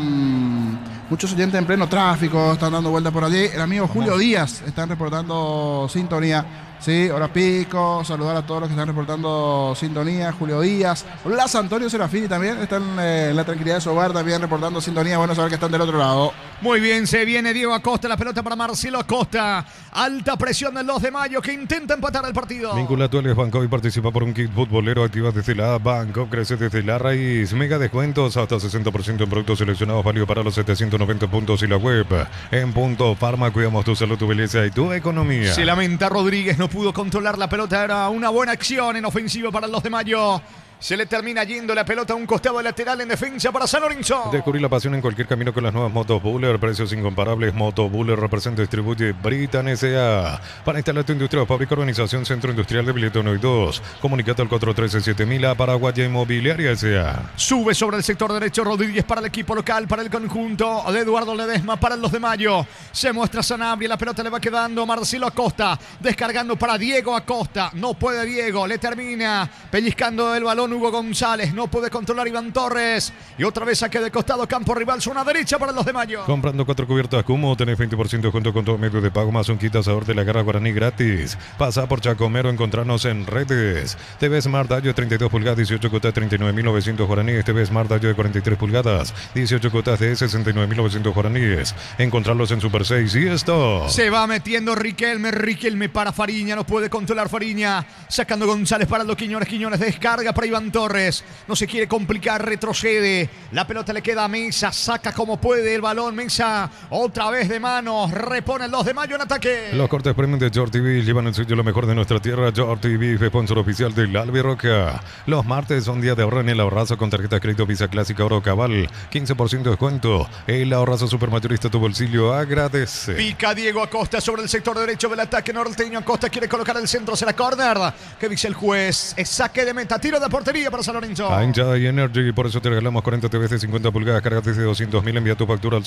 muchos oyentes en pleno tráfico, están dando vueltas por allí. El amigo Julio Díaz están reportando sintonía. Sí, hora pico, saludar a todos los que están reportando sintonía. Julio Díaz, Blas Antonio Serafini también están en la tranquilidad de su hogar, también reportando sintonía. Bueno saber que están del otro lado. Muy bien, se viene Diego Acosta, la pelota para Marcelo Acosta. Alta presión del 2 de mayo que intenta empatar el partido. Vincula tu Banco y participa por un kit futbolero. Activa desde la Banco, crece desde la raíz. Mega descuentos hasta 60% en productos seleccionados, válido para los 790 puntos y la web. En Punto Farma cuidamos tu salud, tu belleza y tu economía. Se lamenta Rodríguez, no pudo controlar la pelota. Era una buena acción en ofensiva para el 2 de mayo. Se le termina yendo la pelota a un costado lateral en defensa para San Lorenzo. Descubrir la pasión en cualquier camino con las nuevas motos Buller. Precios incomparables. Moto Buller representa y distribuye Britan S.A. Para instalar tu industria, fábrica, organización, Centro Industrial de Biletono y 2. Comunicate al 413-7000 a Paraguaya Inmobiliaria S.A. Sube sobre el sector derecho Rodríguez para el equipo local, para el conjunto de Eduardo Ledesma, para el 2 de mayo. Se muestra Sanabria, la pelota le va quedando Marcelo Acosta. Descargando para Diego Acosta. No puede Diego, le termina pellizcando el balón Hugo González, no puede controlar Iván Torres. Y otra vez saque de costado, campo rival, zona derecha para el 2 de mayo. Comprando 4 cubiertas Kumo, tenés 20% junto con todo medio de pago más un kit asador de la Garra Guaraní gratis. Pasa por Chacomero, encontrarnos en redes. TV Smart Dayo de 32 pulgadas, 18 cuotas, 39.900 guaraníes. TV Smart Dayo de 43 pulgadas, 18 cuotas de 69.900 guaraníes. Encontrarlos en Super 6 y esto. Se va metiendo Riquelme para Fariña, no puede controlar Fariña. Sacando González para los Quiñones, descarga para Iván Torres, no se quiere complicar, retrocede, la pelota le queda a Mesa, saca como puede el balón, Mesa, otra vez de manos, repone el 2 de mayo en ataque. Los cortes premium de Jordi Beef llevan el sello lo mejor de nuestra tierra. Jordi Beef, sponsor oficial del Albirroja. Los martes son día de ahorro en el ahorrazo con tarjeta de crédito Visa Clásica Oro Cabal, 15% de descuento. El ahorrazo supermayorista, tu bolsillo agradece. Pica Diego Acosta sobre el sector derecho del ataque norteño. Acosta quiere colocar el centro, será córner. ¿Qué dice el juez? Es saque de meta, tiro de portería para San Lorenzo. Hinchada y Energy, por eso te regalamos 40 TVs de 50 pulgadas, cargas desde 200.000, envía tu factura al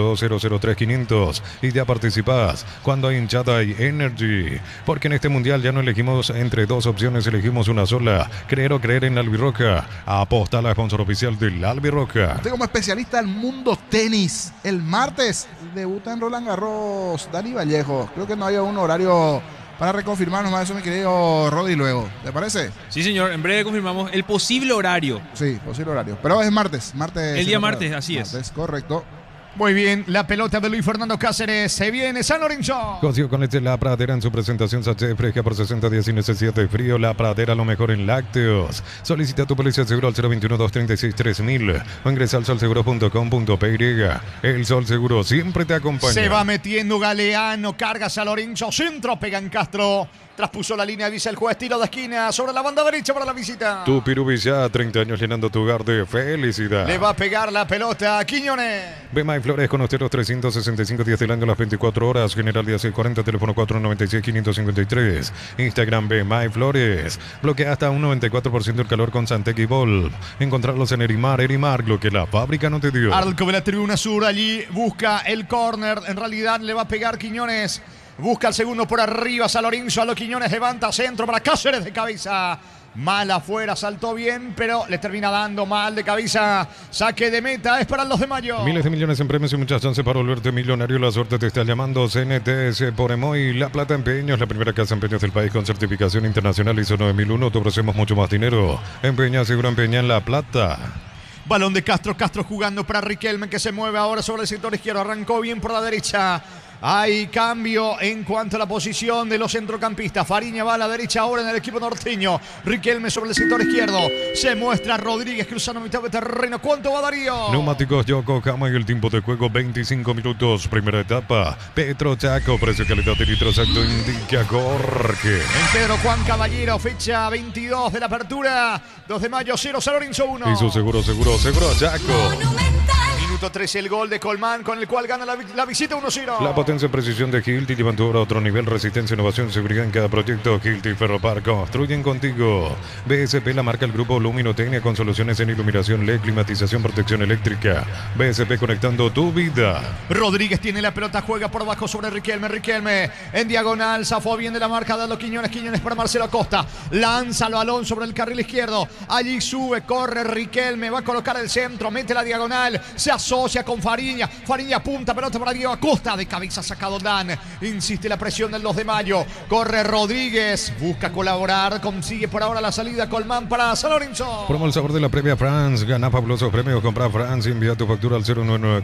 0182003-500 y ya participás cuando hay hinchada y Energy, porque en este mundial ya no elegimos entre dos opciones, elegimos una sola, creer o creer en la Albirroja. Aposta a la sponsor oficial del Albirroja. Usted como especialista del mundo tenis, el martes debuta en Roland Garros Dani Vallejo. Creo que no había un horario para reconfirmarnos más eso, mi querido Rodi, luego. ¿Te parece? Sí, señor. En breve confirmamos el posible horario. Sí, posible horario. Pero es martes. El día martes, así es. Martes, correcto. Muy bien, la pelota de Luis Fernando Cáceres. Se viene San Lorenzo. Consigo con leche La Pradera en su presentación sachet fresca por 60 días sin necesidad de frío. La Pradera, lo mejor en lácteos. Solicita tu póliza de seguro al 021-236-3000 o ingresa al solseguro.com.py. El Sol Seguro siempre te acompaña. Se va metiendo Galeano, carga San Lorenzo, centro, pega en Castro. Traspuso la línea, dice el juez, tiro de esquina sobre la banda derecha para la visita. Tu Pirubillá, 30 años llenando tu hogar de felicidad. Le va a pegar la pelota a Quiñones. Bema y Flores con los 365 días del año, las 24 horas. General 1640, teléfono 496-553. Instagram Bema y Flores. Bloquea hasta un 94% el calor con Santec y Vol. Encontrarlos en Erimar, lo que la fábrica no te dio. Arco de la tribuna sur, allí busca el córner. En realidad le va a pegar Quiñones. Busca el segundo por arriba, San Lorenzo. A los Quiñones levanta centro para Cáceres de cabeza. Mal afuera, saltó bien, pero le termina dando mal de cabeza. Saque de meta, es para el 2 de mayo. Miles de millones en premios y muchas chances para volverte millonario. La suerte te está llamando. CNTS por Emoy, La Plata Empeños, la primera casa de empeños del país con certificación internacional ISO 9001. Te ofrecemos mucho más dinero. Empeña, seguro empeña en La Plata. Balón de Castro, Castro jugando para Riquelme, que se mueve ahora sobre el sector izquierdo. Arrancó bien por la derecha. Hay cambio en cuanto a la posición de los centrocampistas. Fariña va a la derecha ahora en el equipo norteño. Riquelme sobre el sector izquierdo. Se muestra Rodríguez cruzando mitad de terreno. ¿Cuánto va Darío? Neumáticos Yokohama y el tiempo de juego 25 minutos. Primera etapa. Petro Chaco, precio calidad de litro exacto indica Jorge. En Pedro Juan Caballero, fecha 22 de la apertura. 2 de mayo, 0, San Lorenzo 1. Hizo seguro Chaco. Minuto 13, el gol de Colmán, con el cual gana la visita 1-0. La potencia y precisión de Hilti llevan tu obra a otro nivel. Resistencia, innovación, seguridad en cada proyecto. Hilti Ferropar construyen contigo. BSP, la marca del grupo Luminotecnia, con soluciones en iluminación LED, climatización, protección eléctrica. BSP, conectando tu vida. Rodríguez tiene la pelota, juega por abajo sobre Riquelme. Riquelme en diagonal, zafó bien de la marca de los Quiñones. Quiñones para Marcelo Acosta. Lanza el balón sobre el carril izquierdo. Allí sube, corre Riquelme. Va a colocar el centro, mete la diagonal. Se asocia con Fariña. Fariña apunta, pelota para Diego Acosta. De cabeza sacado Dan. Insiste la presión del 2 de mayo. Corre Rodríguez. Busca colaborar. Consigue por ahora la salida Colmán para San Lorenzo. Promo el sabor de la previa France. Gana fabulosos premios. Compra France. Envía tu factura al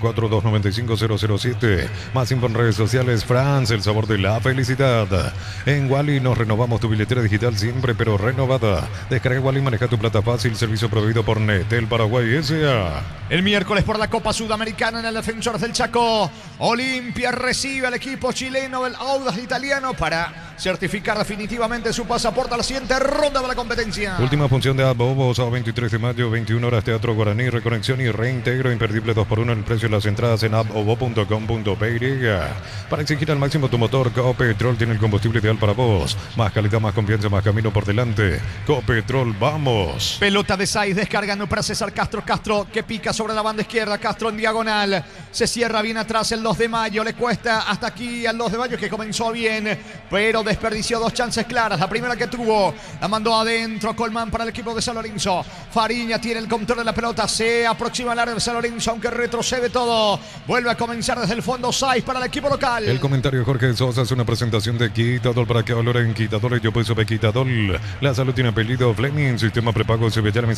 0994-295-007. Más info en redes sociales. France, el sabor de la felicidad. En Wally nos renovamos tu billetera digital siempre, pero renovada. Descarga Wally, maneja tu plata fácil. Servicio proveído por Netel Paraguay S.A. El miércoles por la Copa Sudamericana en el Defensores del Chaco. Olimpia recibe al equipo chileno del Audax italiano para certificar definitivamente su pasaporte a la siguiente ronda de la competencia. Última función de Abobo, sábado 23 de mayo, 21 horas, Teatro Guaraní, reconexión y reintegro imperdible 2x1 en el precio de las entradas en abobo.com.py. Para exigir al máximo tu motor, Copetrol tiene el combustible ideal para vos. Más calidad, más confianza, más camino por delante. Copetrol, vamos. Pelota de Saiz descargando para César Castro. Castro que pica sobre la banda izquierda. Castro en diagonal. Se cierra bien atrás el 2 de mayo. Le cuesta hasta aquí al 2 de mayo, que comenzó bien, pero desperdició dos chances claras. La primera que tuvo la mandó adentro Colmán para el equipo de San Lorenzo. Fariña tiene el control de la pelota. Se aproxima al área de San Lorenzo, aunque retrocede todo. Vuelve a comenzar desde el fondo Saiz para el equipo local. El comentario de Jorge Sosa es una presentación de Quitadol. Para que valoren Quitadol, yo puedo Quitadol. La salud tiene apellido Fleming. Sistema prepago Sevillana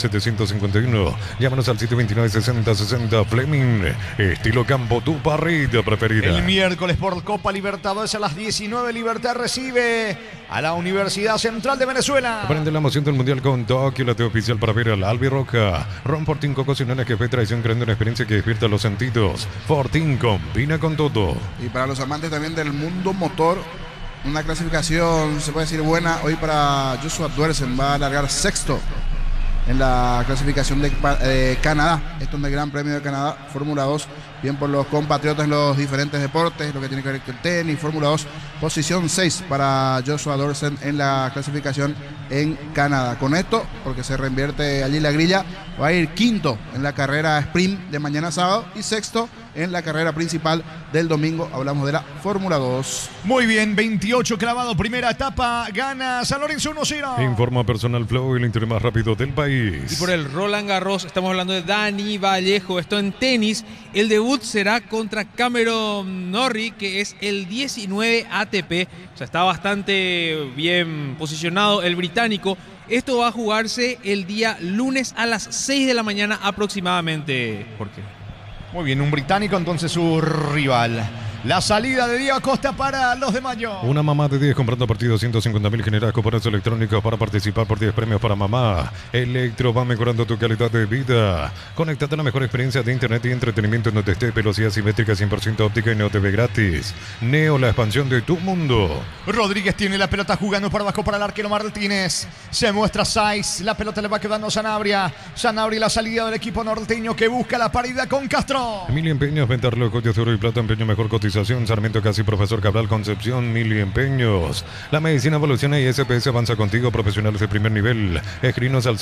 751. Llámanos al sitio 296060 Fleming. Estilo campo, tu parrilla preferida. El miércoles por Copa Libertadores a las 19, Libertad recibe a la Universidad Central de Venezuela. Aprende la emoción del Mundial con Tokio, la oficial para ver al Albirroja. Ron Fortín, Coco Sinana, que fue traición, creando una experiencia que despierta los sentidos. Fortín combina con todo. Y para los amantes también del mundo motor, una clasificación, se puede decir, buena hoy para Joshua Duersen. Va a largar sexto en la clasificación de Canadá. Esto es el Gran Premio de Canadá, Fórmula 2. Bien por los compatriotas en los diferentes deportes, lo que tiene que ver con el tenis, Fórmula 2. Posición 6 para Joshua Dorsen en la clasificación en Canadá. Con esto, porque se reinvierte allí la grilla, va a ir quinto en la carrera sprint de mañana sábado y sexto en la carrera principal del domingo. Hablamos de la Fórmula 2. Muy bien, 28 clavado, primera etapa, gana San Lorenzo 1-0. Informa Personal Flow, el interior más rápido del país. Y por el Roland Garros estamos hablando de Dani Vallejo. Esto en tenis, el debut será contra Cameron Norrie, que es el 19 ATP. O sea, está bastante bien posicionado el británico. Esto va a jugarse el día lunes a las 6 de la mañana aproximadamente, Jorge. Muy bien, un británico entonces su rival. La salida de Diego Acosta para los de Mayo. Una mamá de 10 comprando partidos, 150.000 generas cupones electrónicos para participar por 10 premios para mamá. Electro va mejorando tu calidad de vida. Conectate a la mejor experiencia de internet y entretenimiento en donde esté, velocidad simétrica 100% óptica y Neo TV gratis. Neo, la expansión de tu mundo. Rodríguez tiene la pelota jugando para abajo para el arquero Martínez. Se muestra Saiz. La pelota le va quedando a Sanabria. Sanabria, la salida del equipo norteño que busca la paridad con Castro. Mili Empeños, venta relojes de oro y plata, empeño mejor cotización. Sarmiento Casi, Profesor Cabral, Concepción, Mili Empeños. La medicina evoluciona y SPS avanza contigo, profesionales de primer nivel. Escrinos al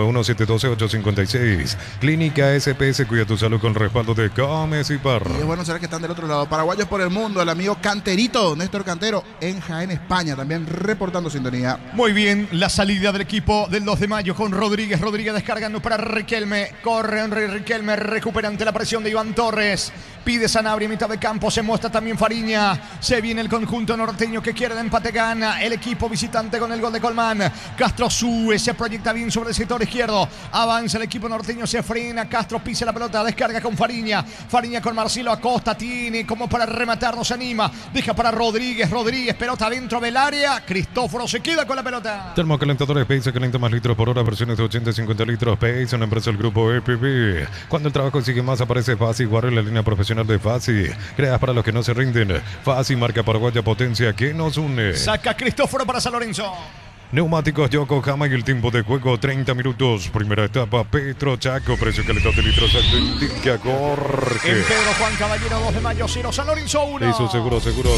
0991-712-856. Clínica SPS, cuida tu salud con respaldo de Gómez y Parra. Y es bueno saber que están del otro lado. Paraguayos por el mundo, el amigo Canterito, Néstor Cantero, en Jaén, España, también reportando sintonía. Muy bien, la salida del equipo del 2 de mayo con Rodríguez. Rodríguez descargando para Riquelme. Corre Henry Riquelme, recupera ante la presión de Iván Torres. Pide Sanabria en mitad de campo, se muestra también Fariña. Se viene el conjunto norteño que quiere de empate, gana el equipo visitante con el gol de Colmán. Castro sube, se proyecta bien sobre el sector izquierdo. Avanza el equipo norteño, se frena. Castro pisa la pelota, descarga con Fariña. Fariña con Marcelo Acosta, tiene como para rematar, no se anima. Deja para Rodríguez, pelota dentro del área. Cristóforo se queda con la pelota. Termocalentadores Pace, calienta más litros por hora, versiones de 80 y 50 litros. Pace, una empresa del grupo EPB. Cuando el trabajo sigue más, aparece Fácil, Guarre, la línea profesional de Fácil. Creas para los que no se rinden. Fácil, marca paraguaya, potencia que nos une. Saca Cristóforo para San Lorenzo. Neumáticos Yokohama y el tiempo de juego 30 minutos. Primera etapa, Petro Chaco, precio calidad de litros, indica Jorge. En Pedro Juan Caballero, 2 de mayo, 0, San Lorenzo 1. Eso, seguro,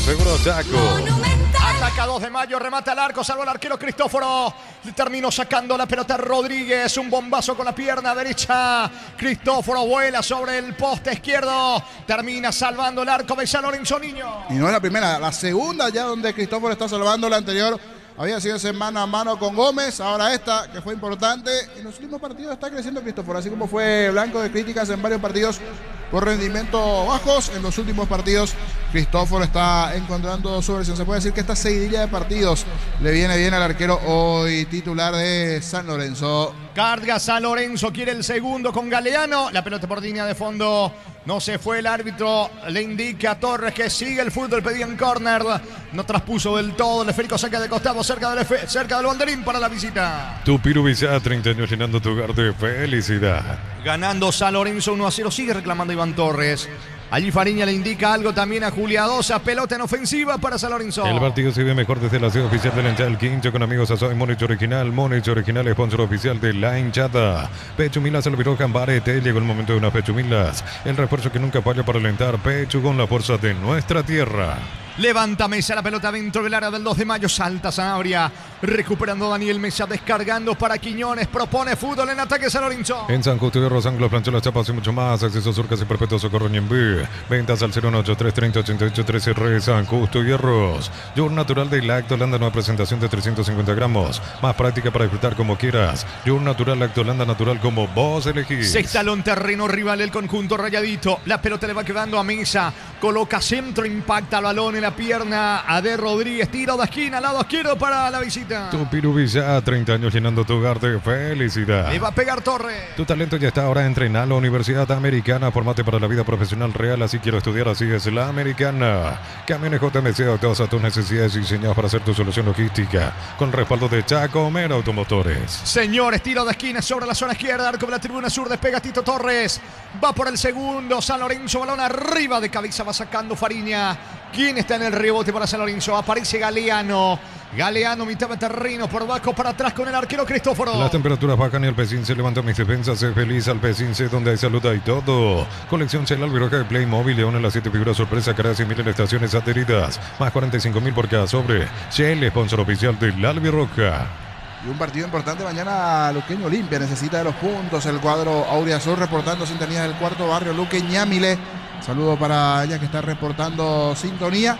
Chaco. Ataca 2 de mayo, remata al arco, salvo el arquero Cristóforo. Terminó sacando la pelota Rodríguez, un bombazo con la pierna derecha. Cristóforo vuela sobre el poste izquierdo. Termina salvando el arco de San Lorenzo Niño. Y no es la primera, la segunda ya donde Cristóforo está salvando. La anterior había sido ese mano a mano con Gómez, ahora esta que fue importante. En los últimos partidos está creciendo Cristóforo, así como fue blanco de críticas en varios partidos por rendimiento bajos. En los últimos partidos Cristóforo está encontrando su versión. Se puede decir que esta seguidilla de partidos le viene bien al arquero hoy titular de San Lorenzo. Carga San Lorenzo, quiere el segundo con Galeano. La pelota por línea de fondo. No se fue el árbitro, le indica a Torres que sigue el fútbol, pedía en córner. No traspuso del todo, el esférico saca de costado, cerca del banderín para la visita. Tu Pirubizá, 30 años llenando tu hogar de felicidad. Ganando San Lorenzo 1-0, sigue reclamando Iván Torres. Allí Fariña le indica algo también a Juliadosa. Pelota en ofensiva para San Lorenzo. El partido se ve mejor desde la sede oficial de la hinchada del Quincho con amigos Asoy Monich Original. Monich Original, sponsor oficial de la hinchada. Pechumilas, el viró Jambarete. Llegó el momento de unas pechumilas. El refuerzo que nunca falla para alentar. Pechu con la fuerza de nuestra tierra. Levanta Mesa, la pelota dentro del área del 2 de mayo. Salta Sanabria. Recuperando Daniel Mesa. Descargando para Quiñones. Propone fútbol en ataque San Lorenzo. En San Justo de Rosanglo, planchó las chapas y mucho más. Acceso Surcas y Perpetuo Socorro Ñembé. Ventas al 083 30 88 13 Re San Justo Hierros. Yogur natural de Lactolanda, nueva presentación de 350 gramos. Más práctica para disfrutar como quieras. Yogur natural Lactolanda, natural como vos elegís. Se instaló en terreno rival el conjunto rayadito. La pelota le va quedando a Mesa. Coloca centro, impacta el balón en la pierna a De Rodríguez. Tiro de esquina, lado izquierdo para la visita. Tu Pirubizá, 30 años llenando tu hogar de felicidad. Le va a pegar Torres. Tu talento ya está ahora entrenado en la Universidad Americana. Formate para la vida profesional real. Así quiero estudiar, así es la Americana. Camiones JMC, todas a tus necesidades diseñados para hacer tu solución logística. Con respaldo de Chacomera Automotores. Señores, tiro de esquina sobre la zona izquierda. Arco de la tribuna sur, despega Tito Torres. Va por el segundo. San Lorenzo, balón arriba de cabeza, va sacando Fariña. ¿Quién está en el rebote para San Lorenzo? Aparece Galeano. Galeano, mitad de terreno, por abajo, para atrás con el arquero Cristóforo. Las temperaturas bajan y el Pecín se levanta mis defensas. Sé feliz al Pecín, sé donde hay salud y todo. Colección Cel Albiroca de Playmobil, León en las 7 figuras sorpresa, caras y 1000 estaciones adheridas. Más 45.000 por cada sobre. Shell, sponsor oficial del Albiroca. Y un partido importante mañana, Luqueño Olimpia necesita de los puntos. El cuadro Auriazul reportando sintonía del cuarto barrio, Luque Ñamile. Saludo para ella que está reportando sintonía.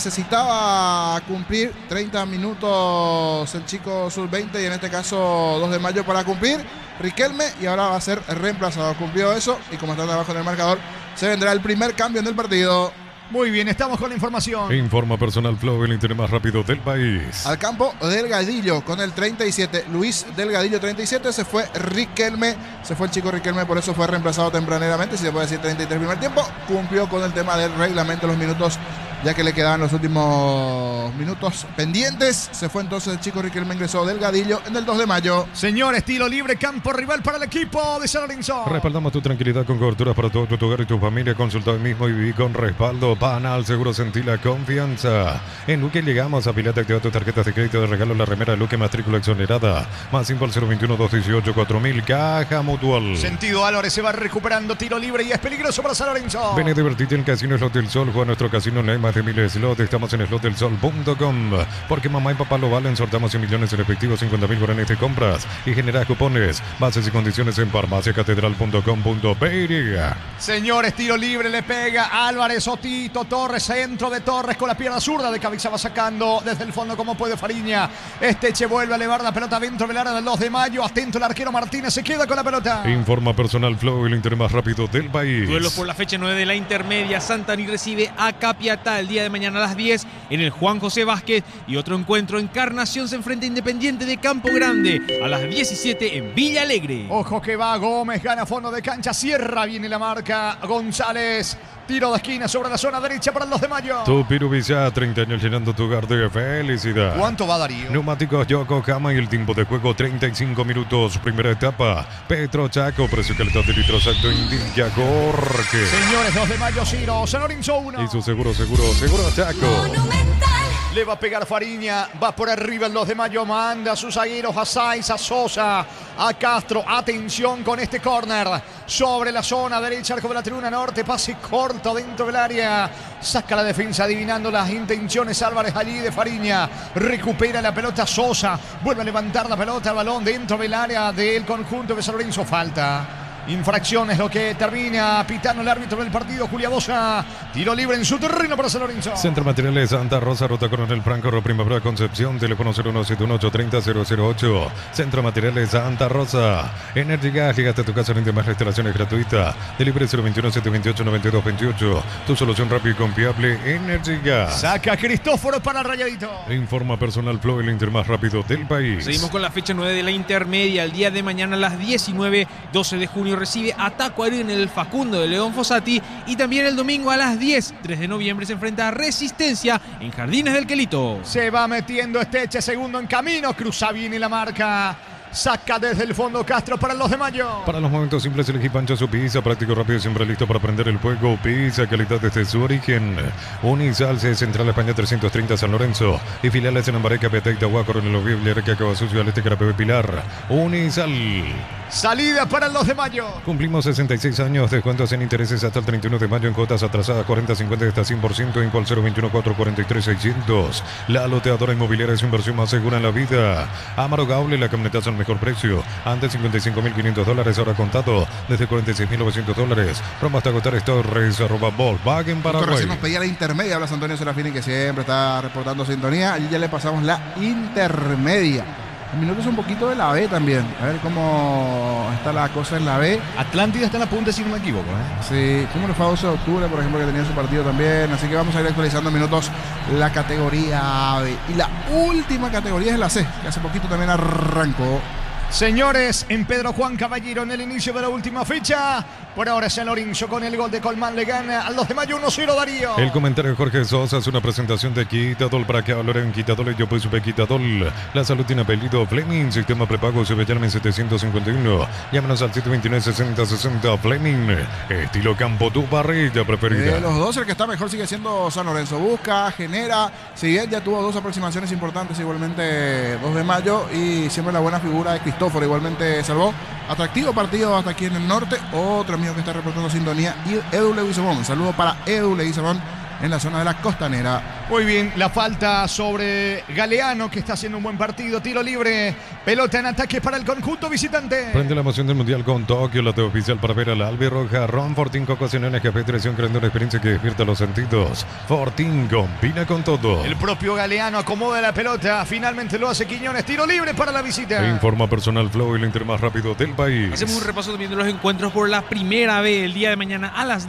Necesitaba cumplir 30 minutos el chico sub-20 y en este caso 2 de mayo para cumplir Riquelme y ahora va a ser reemplazado. Cumplió eso y como está abajo en el marcador, se vendrá el primer cambio en el partido. Muy bien, estamos con la información. Informa Personal Flow, el Inter más rápido del país. Al campo Delgadillo con el 37. Luis Delgadillo 37. Se fue Riquelme. Se fue el chico Riquelme, por eso fue reemplazado tempraneramente. Si se puede decir 33 primer tiempo. Cumplió con el tema del reglamento, los minutos, ya que le quedaban los últimos minutos pendientes. Se fue entonces el chico Riquelme, ingresó Delgadillo en el 2 de mayo. Señores, tiro libre, campo rival para el equipo de San Lorenzo. Respaldamos tu tranquilidad con coberturas para todo tu hogar y tu familia. Consulta hoy mismo y viví con respaldo. Panal Seguro, sentí la confianza. En Luque llegamos a Pilate, activa tus tarjetas de crédito de regalo, la remera de Luque, matrícula exonerada. Más info al 021-218-4000, Caja Mutual. Sentido Álvarez se va recuperando, tiro libre y es peligroso para San Lorenzo. Ven a divertirte en Casino Slot del Sol. Juega nuestro casino online, más de 1000 slots. Estamos en slotdelsol.com. Porque mamá y papá lo valen. Sortamos 100 millones en efectivo, 50.000 guaraníes de compras y generas cupones. Bases y condiciones en farmaciacatedral.com.py. Señores, tiro libre, le pega Álvarez, Otito, Torres, centro de Torres con la pierna zurda, de cabeza va sacando desde el fondo como puede Fariña. Esteche vuelve a elevar la pelota dentro del área del 2 de mayo. Atento el arquero Martínez, se queda con la pelota. Informa Personal Flow, el Inter más rápido del país. Duelos por la fecha 9 de la intermedia. Santaní recibe a Capiatá el día de mañana a las 10 en el Juan José Vázquez. Y otro encuentro, Encarnación se enfrenta a Independiente de Campo Grande a las 17 en Villa Alegre. Ojo que va Gómez, gana fondo de cancha, cierra, viene la marca González. Tiro de esquina sobre la zona derecha para el 2 de mayo. Tu Pirubizá, 30 años llenando tu hogar de felicidad. ¿Cuánto va Darío? Neumáticos Yokohama y el tiempo de juego 35 minutos. Primera etapa. Petro Chaco, precio calidad de litro exacto indica Jorge. Señores, 2 de mayo, Ciro, San Lorenzo 1. Y su seguro Chaco. Le va a pegar Fariña, va por arriba el 2 de mayo, manda a sus zagueros, a Saiz, a Sosa, a Castro. Atención con este córner sobre la zona derecha, arco de la tribuna norte, pase corto dentro del área. Saca la defensa adivinando las intenciones Álvarez allí de Fariña. Recupera la pelota Sosa, vuelve a levantar la pelota, el balón dentro del área del conjunto de San Lorenzo. Falta. Infracción es lo que termina pitando el árbitro del partido, Julia Bosa. Tiro libre en su terreno para San Lorenzo. Centro Materiales Santa Rosa, Ruta Coronel Franco, Primavera Concepción, teléfono 0171830-008. Centro Materiales Santa Rosa. Energy Gas, llegaste a tu casa, rinde más restauraciones gratuita. Delivery 021-728-9228. Tu solución rápida y confiable, Energy Gas. Saca Cristóforo para el Rayadito. Informa Personal Flow, el Inter más rápido del país. Seguimos con la fecha 9 de la intermedia. El día de mañana a las 19, 12 de junio recibe a Tacuarí en el Facundo de León Fossati. Y también el domingo a las 10, 3 de noviembre, se enfrenta a Resistencia en Jardines del Quelito. Se va metiendo Esteche, segundo en camino. Cruza bien y la marca. Saca desde el fondo Castro para el 2 de mayo. Para los momentos simples elegí Pancho su pizza, práctico, rápido, siempre listo para prender el fuego. Pizza, calidad desde su origen. Unisal, Central España 330 San Lorenzo. Y filiales en Ambaré, Capiatá, Itagua, Coronel Oviedo, Arequipa, Cabo Sucio, Aleste, Carapebe, Pilar. Unisal. Salida para el 2 de mayo. Cumplimos 66 años, descuentos en intereses hasta el 31 de mayo en cuotas atrasadas 40-50 hasta 100% en cual 021-443-600. La loteadora inmobiliaria es inversión más segura en la vida. Amaro Gaule, la camionetazo al mejor precio. Antes $55.500, ahora contado desde $46.900. Roma hasta agotar Torres, @Volkswagen Paraguay. Recién nos pedía la intermedia, habla Antonio Serafini, que siempre está reportando sintonía. Allí ya le pasamos la intermedia. El minuto es un poquito de la B también. A ver cómo está la cosa en la B. Atlántida está en la punta, si no me equivoco. Sí, como le fue a 12 de octubre, por ejemplo, que tenía su partido también. Así que vamos a ir actualizando minutos la categoría B. Y la última categoría es la C, que hace poquito también arrancó. Señores, en Pedro Juan Caballero, en el inicio de la última fecha. Por ahora San Lorenzo con el gol de Colmán le gana al 2 de mayo 1-0 Darío. El comentario de Jorge Sosa es una presentación de Quitadol. Para que hablar en Quitadol, yo pues supe Quitadol. La salud tiene apellido Fleming. Sistema prepago Llame 751. Llámanos al 729-6060 Fleming. Estilo campo, tu parrilla preferida. De los dos, el que está mejor sigue siendo San Lorenzo. Busca, genera. Si bien ya tuvo dos aproximaciones importantes, igualmente 2 de mayo. Y siempre la buena figura de Cristóforo igualmente salvó. Atractivo partido hasta aquí en el norte. Otro amigo que está reportando sintonía, Edu Leguizamón. Un saludo para Edu Leguizamón en la zona de la costanera. Muy bien, la falta sobre Galeano, que está haciendo un buen partido. Tiro libre, pelota en ataque para el conjunto visitante. Prende la emoción del Mundial con Tokio, la oficial para ver a la albirroja. Ron Fortín, ocasiones, café, dirección, creando una experiencia que despierta los sentidos. Fortín combina con todo. El propio Galeano acomoda la pelota, finalmente lo hace Quiñones. Tiro libre para la visita. Informa Personal Flow, el Inter más rápido del país. Hacemos un repaso también de los encuentros por la primera vez el día de mañana a las 10.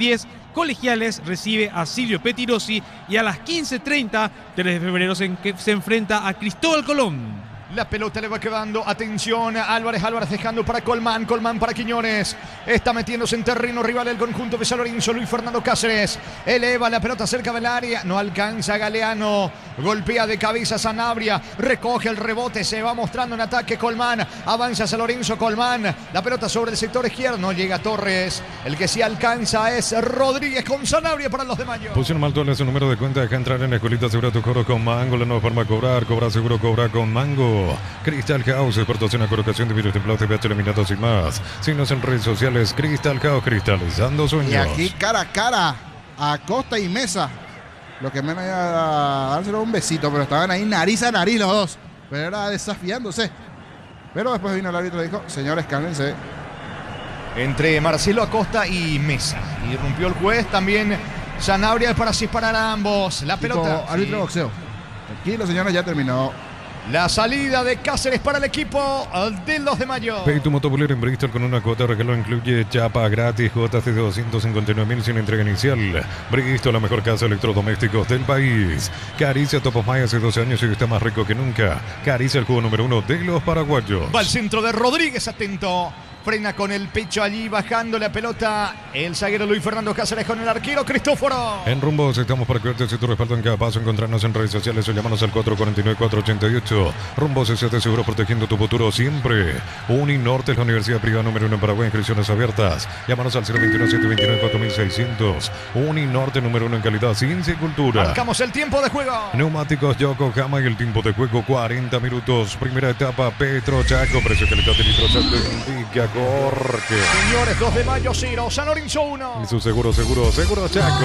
Colegiales recibe a Silvio Petirosi y a las 15:30, 3 de febrero se enfrenta a Cristóbal Colón. La pelota le va quedando, atención, Álvarez dejando para Colmán para Quiñones, está metiéndose en terreno rival el conjunto de San Lorenzo. Luis Fernando Cáceres eleva la pelota cerca del área, no alcanza Galeano, golpea de cabeza Sanabria, recoge el rebote, se va mostrando en ataque Colmán, avanza San Lorenzo, Colmán, la pelota sobre el sector izquierdo, no llega Torres, el que sí alcanza es Rodríguez con Sanabria para los de Mayo. Pusieron mal todo su número de cuenta, deja entrar en la escuelita, asegura tu cobro con Mango, la nueva forma de cobra seguro, cobra con Mango. Crystal House, exportación a colocación de virus templados de pH eliminados y más. Síguenos en redes sociales, Crystal House, cristalizando sueños. Y aquí cara a cara, Acosta y Mesa. Lo que menos era dárselo un besito, pero estaban ahí nariz a nariz los dos. Pero era desafiándose. Pero después vino el árbitro y dijo, señores, cálmense. Entre Marcelo Acosta y Mesa. Irrumpió el juez, también Sanabria para disparar a ambos. La pelota. Árbitro de boxeo. Tranquilo, señores, ya terminó. La salida de Cáceres para el equipo de los de Mayo. Pay tu motobolero en Bristol con una cuota de regalo, incluye chapa gratis, cuotas de 259.000 sin entrega inicial. Bristol, la mejor casa de electrodomésticos del país. Caricia Top of Mind hace 12 años y está más rico que nunca. Caricia, el juego número 1 de los paraguayos. Va al centro de Rodríguez, atento. Frena con el pecho allí, bajando la pelota. El zaguero Luis Fernando Cáceres con el arquero Cristóforo. En Rumbos estamos para cuidarte si tu respaldo en cada paso. Encontrarnos en redes sociales o llamarnos al 449-488. Rumbos S.A.T. seguro protegiendo tu futuro siempre. Uninorte es la universidad privada número 1 en Paraguay. Inscripciones abiertas. Llámanos al 021-729-4600. Uninorte número 1 en calidad, ciencia y cultura. Marcamos el tiempo de juego. Neumáticos Yokohama y el tiempo de juego 40 minutos. Primera etapa Petro Chaco. Precio calidad de litro Chaco indica Jorge. Señores, 2 de Mayo 0, San Lorenzo 1. Y su seguro Chaco.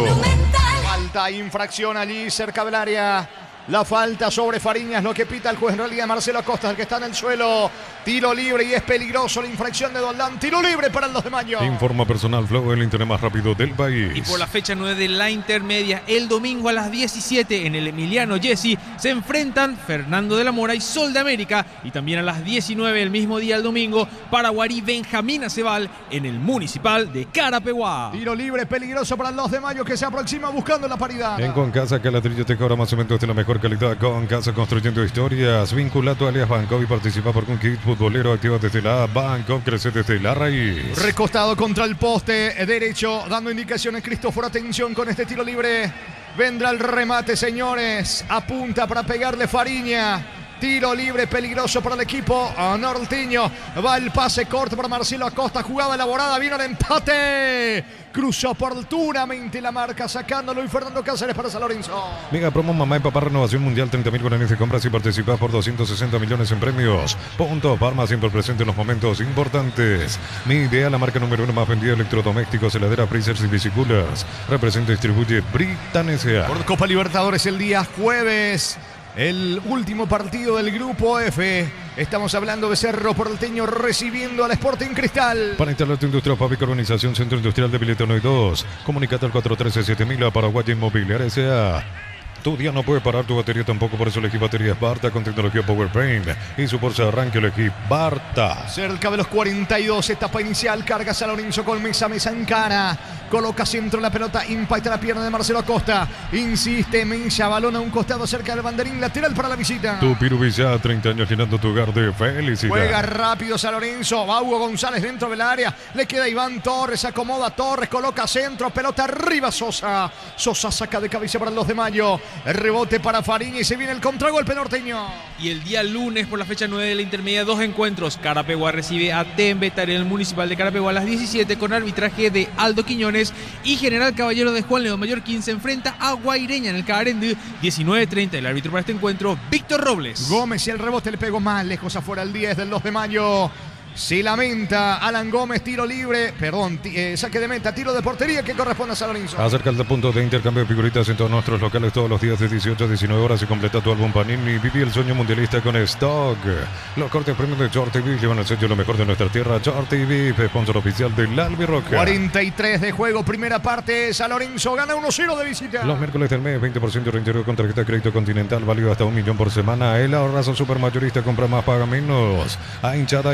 Falta, infracción allí cerca del área. La falta sobre Fariñas, lo que pita el juez en realidad Marcelo Acosta, el que está en el suelo. Tiro libre y es peligroso la infracción de Doldán. Tiro libre para el 2 de Mayo. Informa Personal Flow, el internet más rápido del país. Y por la fecha 9 de la intermedia, el domingo a las 17 en el Emiliano Gessi se enfrentan Fernando de la Mora y Sol de América. Y también a las 19 el mismo día, el domingo, Paraguarí Benjamín Acebal en el Municipal de Carapeguá. Tiro libre peligroso para el 2 de Mayo que se aproxima buscando la paridad. En Concasa, Calatrillo te cobra más cementos de la mejor calidad. Concasa, construyendo historias. Vincula tu alias Banco y participa por un kit futbolero. Activa desde la Banco, crece desde la raíz. Recostado contra el poste derecho, dando indicaciones Cristóforo. Atención con este tiro libre. Vendrá el remate, señores. Apunta para pegarle Fariña. Tiro libre peligroso para el equipo norteño. Va el pase corto para Marcelo Acosta. Jugada elaborada. Vino el empate. Cruzó oportunamente la marca, sacándolo y Fernando Cáceres para San Lorenzo. Mega promo Mamá y Papá Renovación Mundial. 30.000 guaraníes de compras y participas por 260 millones en premios. Punto Parma, siempre presente en los momentos importantes. Mi idea, la marca número 1 más vendida de electrodomésticos, heladera, freezers y biciculas. Representa y distribuye Britan S.A. Por Copa Libertadores el día jueves. El último partido del Grupo F. Estamos hablando de Cerro Porteño recibiendo al Sporting Cristal. Para instalar tu industria, fábrica, organización, Centro Industrial de Bilete 1 y 2. Comunicate al 413-7000 a Paraguay Inmobiliaria S.A. Tu día no puede parar, tu batería tampoco, por eso elegí baterías Barta con tecnología PowerPaint y su fuerza de arranque elegí Barta. Cerca de los 42, etapa inicial, carga San Lorenzo con Mesa en cara. Coloca centro la pelota, impacta la pierna de Marcelo Acosta. Insiste Mesa, balón a un costado cerca del banderín lateral para la visita. Tu Pirubilla, 30 años llenando tu hogar de felicidad. Juega rápido San Lorenzo, va Hugo González dentro del área. Le queda Iván Torres, acomoda Torres, coloca centro, pelota arriba Sosa. Sosa saca de cabeza para el 2 de Mayo. El rebote para Fariña y se viene el contragolpe norteño. Y el día lunes por la fecha 9 de la intermedia, 2 encuentros. Carapeguá recibe a Tembetar en el Municipal de Carapeguá a las 17 con arbitraje de Aldo Quiñones. Y General Caballero de Juan León Mallorquín se enfrenta a Guaireña en el Carendú. 19:30 el árbitro para este encuentro, Víctor Robles. Gómez y el rebote le pegó más lejos afuera el 10 del 2 de Mayo. Se lamenta Alan Gómez, tiro libre, saque de meta, tiro de portería que corresponde a San Lorenzo. Acerca el punto de intercambio de figuritas en todos nuestros locales todos los días de 18 a 19 horas y completa tu álbum Panini. Viví el sueño mundialista con Stock. Los cortes premios de Short TV llevan al sello lo mejor de nuestra tierra. Short TV, sponsor oficial del Albirroca. 43 de juego, primera parte. San Lorenzo gana 1-0 de visita. Los miércoles del mes, 20% de reintegro con tarjeta de crédito Continental, válido hasta 1 millón por semana. El ahorrazo supermayorista, compra más, paga menos. A hinchada y Energy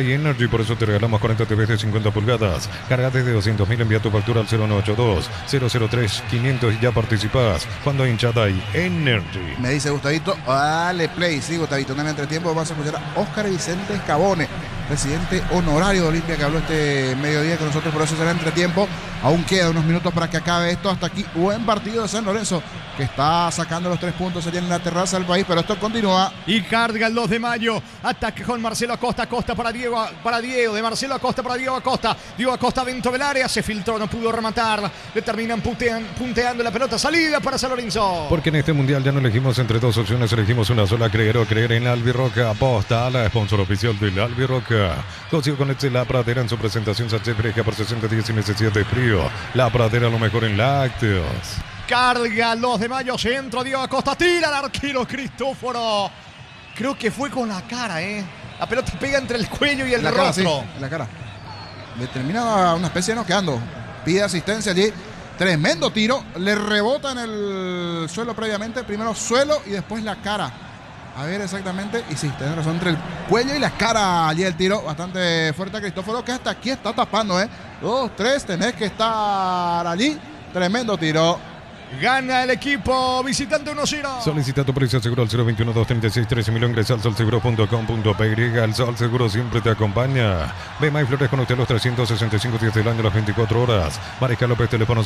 por eso te regalamos 40 TVs de 50 pulgadas. Carga desde 200.000, envía tu factura al 0982-003-500 y ya participás. Cuando hay hinchada y Energy. Me dice Gustavito, dale play. Sí, Gustavito, en el entretiempo vas a escuchar a Óscar Vicente Escabone, presidente honorario de Olimpia, que habló este mediodía con nosotros, por eso será entretiempo. Aún queda unos minutos para que acabe esto. Hasta aquí, buen partido de San Lorenzo, que está sacando los 3 puntos allá en la terraza del país, pero esto continúa. Y carga el 2 de mayo. Ataque con Marcelo Acosta. Acosta para Diego. De Marcelo Acosta para Diego Acosta. Diego Acosta dentro del área. Se filtró, no pudo rematar. Le terminan punteando la pelota. Salida para San Lorenzo. Porque en este mundial ya no elegimos entre 2 opciones, elegimos una sola. Creer o creer en Albirroca. Aposta a la sponsor oficial del Albirroca. Consigo con La Pradera en su presentación. Sánchez fresca por 60 días sin necesidad de frío. La Pradera, lo mejor en lácteos. Carga el 2 de mayo, centro, Diego Acosta, tira al arquero Cristóforo. Creo que fue con la cara, La pelota pega entre el cuello y el rostro. Cara, sí, en la cara. Le termina una especie de noqueando. Pide asistencia allí. Tremendo tiro. Le rebota en el suelo previamente. Primero suelo y después la cara. A ver exactamente. Y sí, tenés razón, entre el cuello y la cara allí el tiro. Bastante fuerte a Cristóforo, que hasta aquí está tapando, 2, 3, tenés que estar allí. Tremendo tiro. Gana el equipo visitante 1-0. Solicita tu precio seguro al 021-236-13.000. Ingresa al solseguro.com.py. El Sol Seguro siempre te acompaña. Bema y Flores con usted los 365 días del año, las 24 horas. Mariscal López, teléfono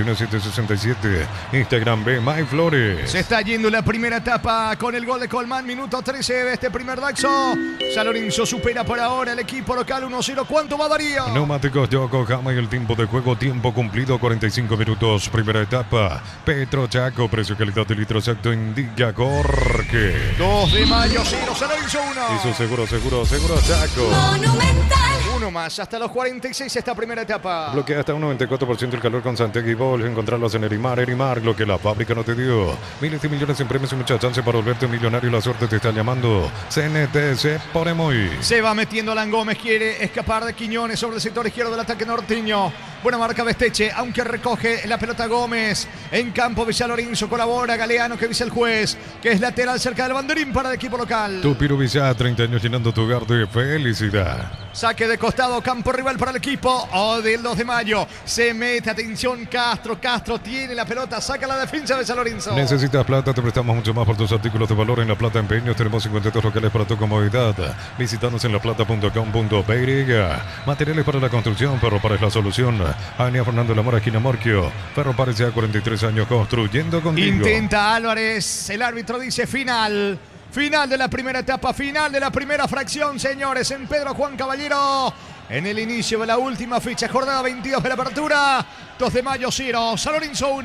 679-767. Instagram Bema y Flores. Se está yendo la primera etapa con el gol de Colmán. Minuto 13 de este primer Daxo. San Lorenzo supera por ahora el equipo local 1-0. ¿Cuánto va Darío? Neumáticos Yokohama y el tiempo de juego. Tiempo cumplido 45 minutos. Primera etapa. Petro Chaco, precio calidad de litro exacto indica Corque. 2 de mayo, 0, San Lorenzo 1. Y su seguro Chaco. Monumental. Uno más, hasta los 46 esta primera etapa. Bloquea hasta un 94% el calor con Santiago y Bol. Encontrarlos en Erimar, lo que la fábrica no te dio. Miles y millones en premios y mucha chance para volverte millonario. La suerte te está llamando. CNTC por Emoy. Se va metiendo Alan Gómez, quiere escapar de Quiñones sobre el sector izquierdo del ataque norteño. Buena marca Besteche, aunque recoge la pelota Gómez. En campo Villa Lorenzo, colabora Galeano, que dice el juez, que es lateral cerca del banderín para el equipo local. Tupiru Villa, 30 años llenando tu hogar de felicidad. Saque de costado, campo rival para el equipo del 2 de mayo. Se mete, atención Castro. Castro tiene la pelota, saca la defensa de San Lorenzo. Necesitas plata, te prestamos mucho más por tus artículos de valor en La Plata Empeños. Tenemos 52 locales para tu comodidad. Visítanos en laplata.com.py. Materiales para la construcción, Ferropares es la solución. Avenida Fernando de la Mora, esquina Morquio. Ferropares ya 43 años construyendo contigo. Intenta Álvarez, el árbitro dice final. Final de la primera etapa, final de la primera fracción, señores, en Pedro Juan Caballero. En el inicio de la última fecha, jornada 22 de la apertura. 2 de mayo 0, San Lorenzo 1.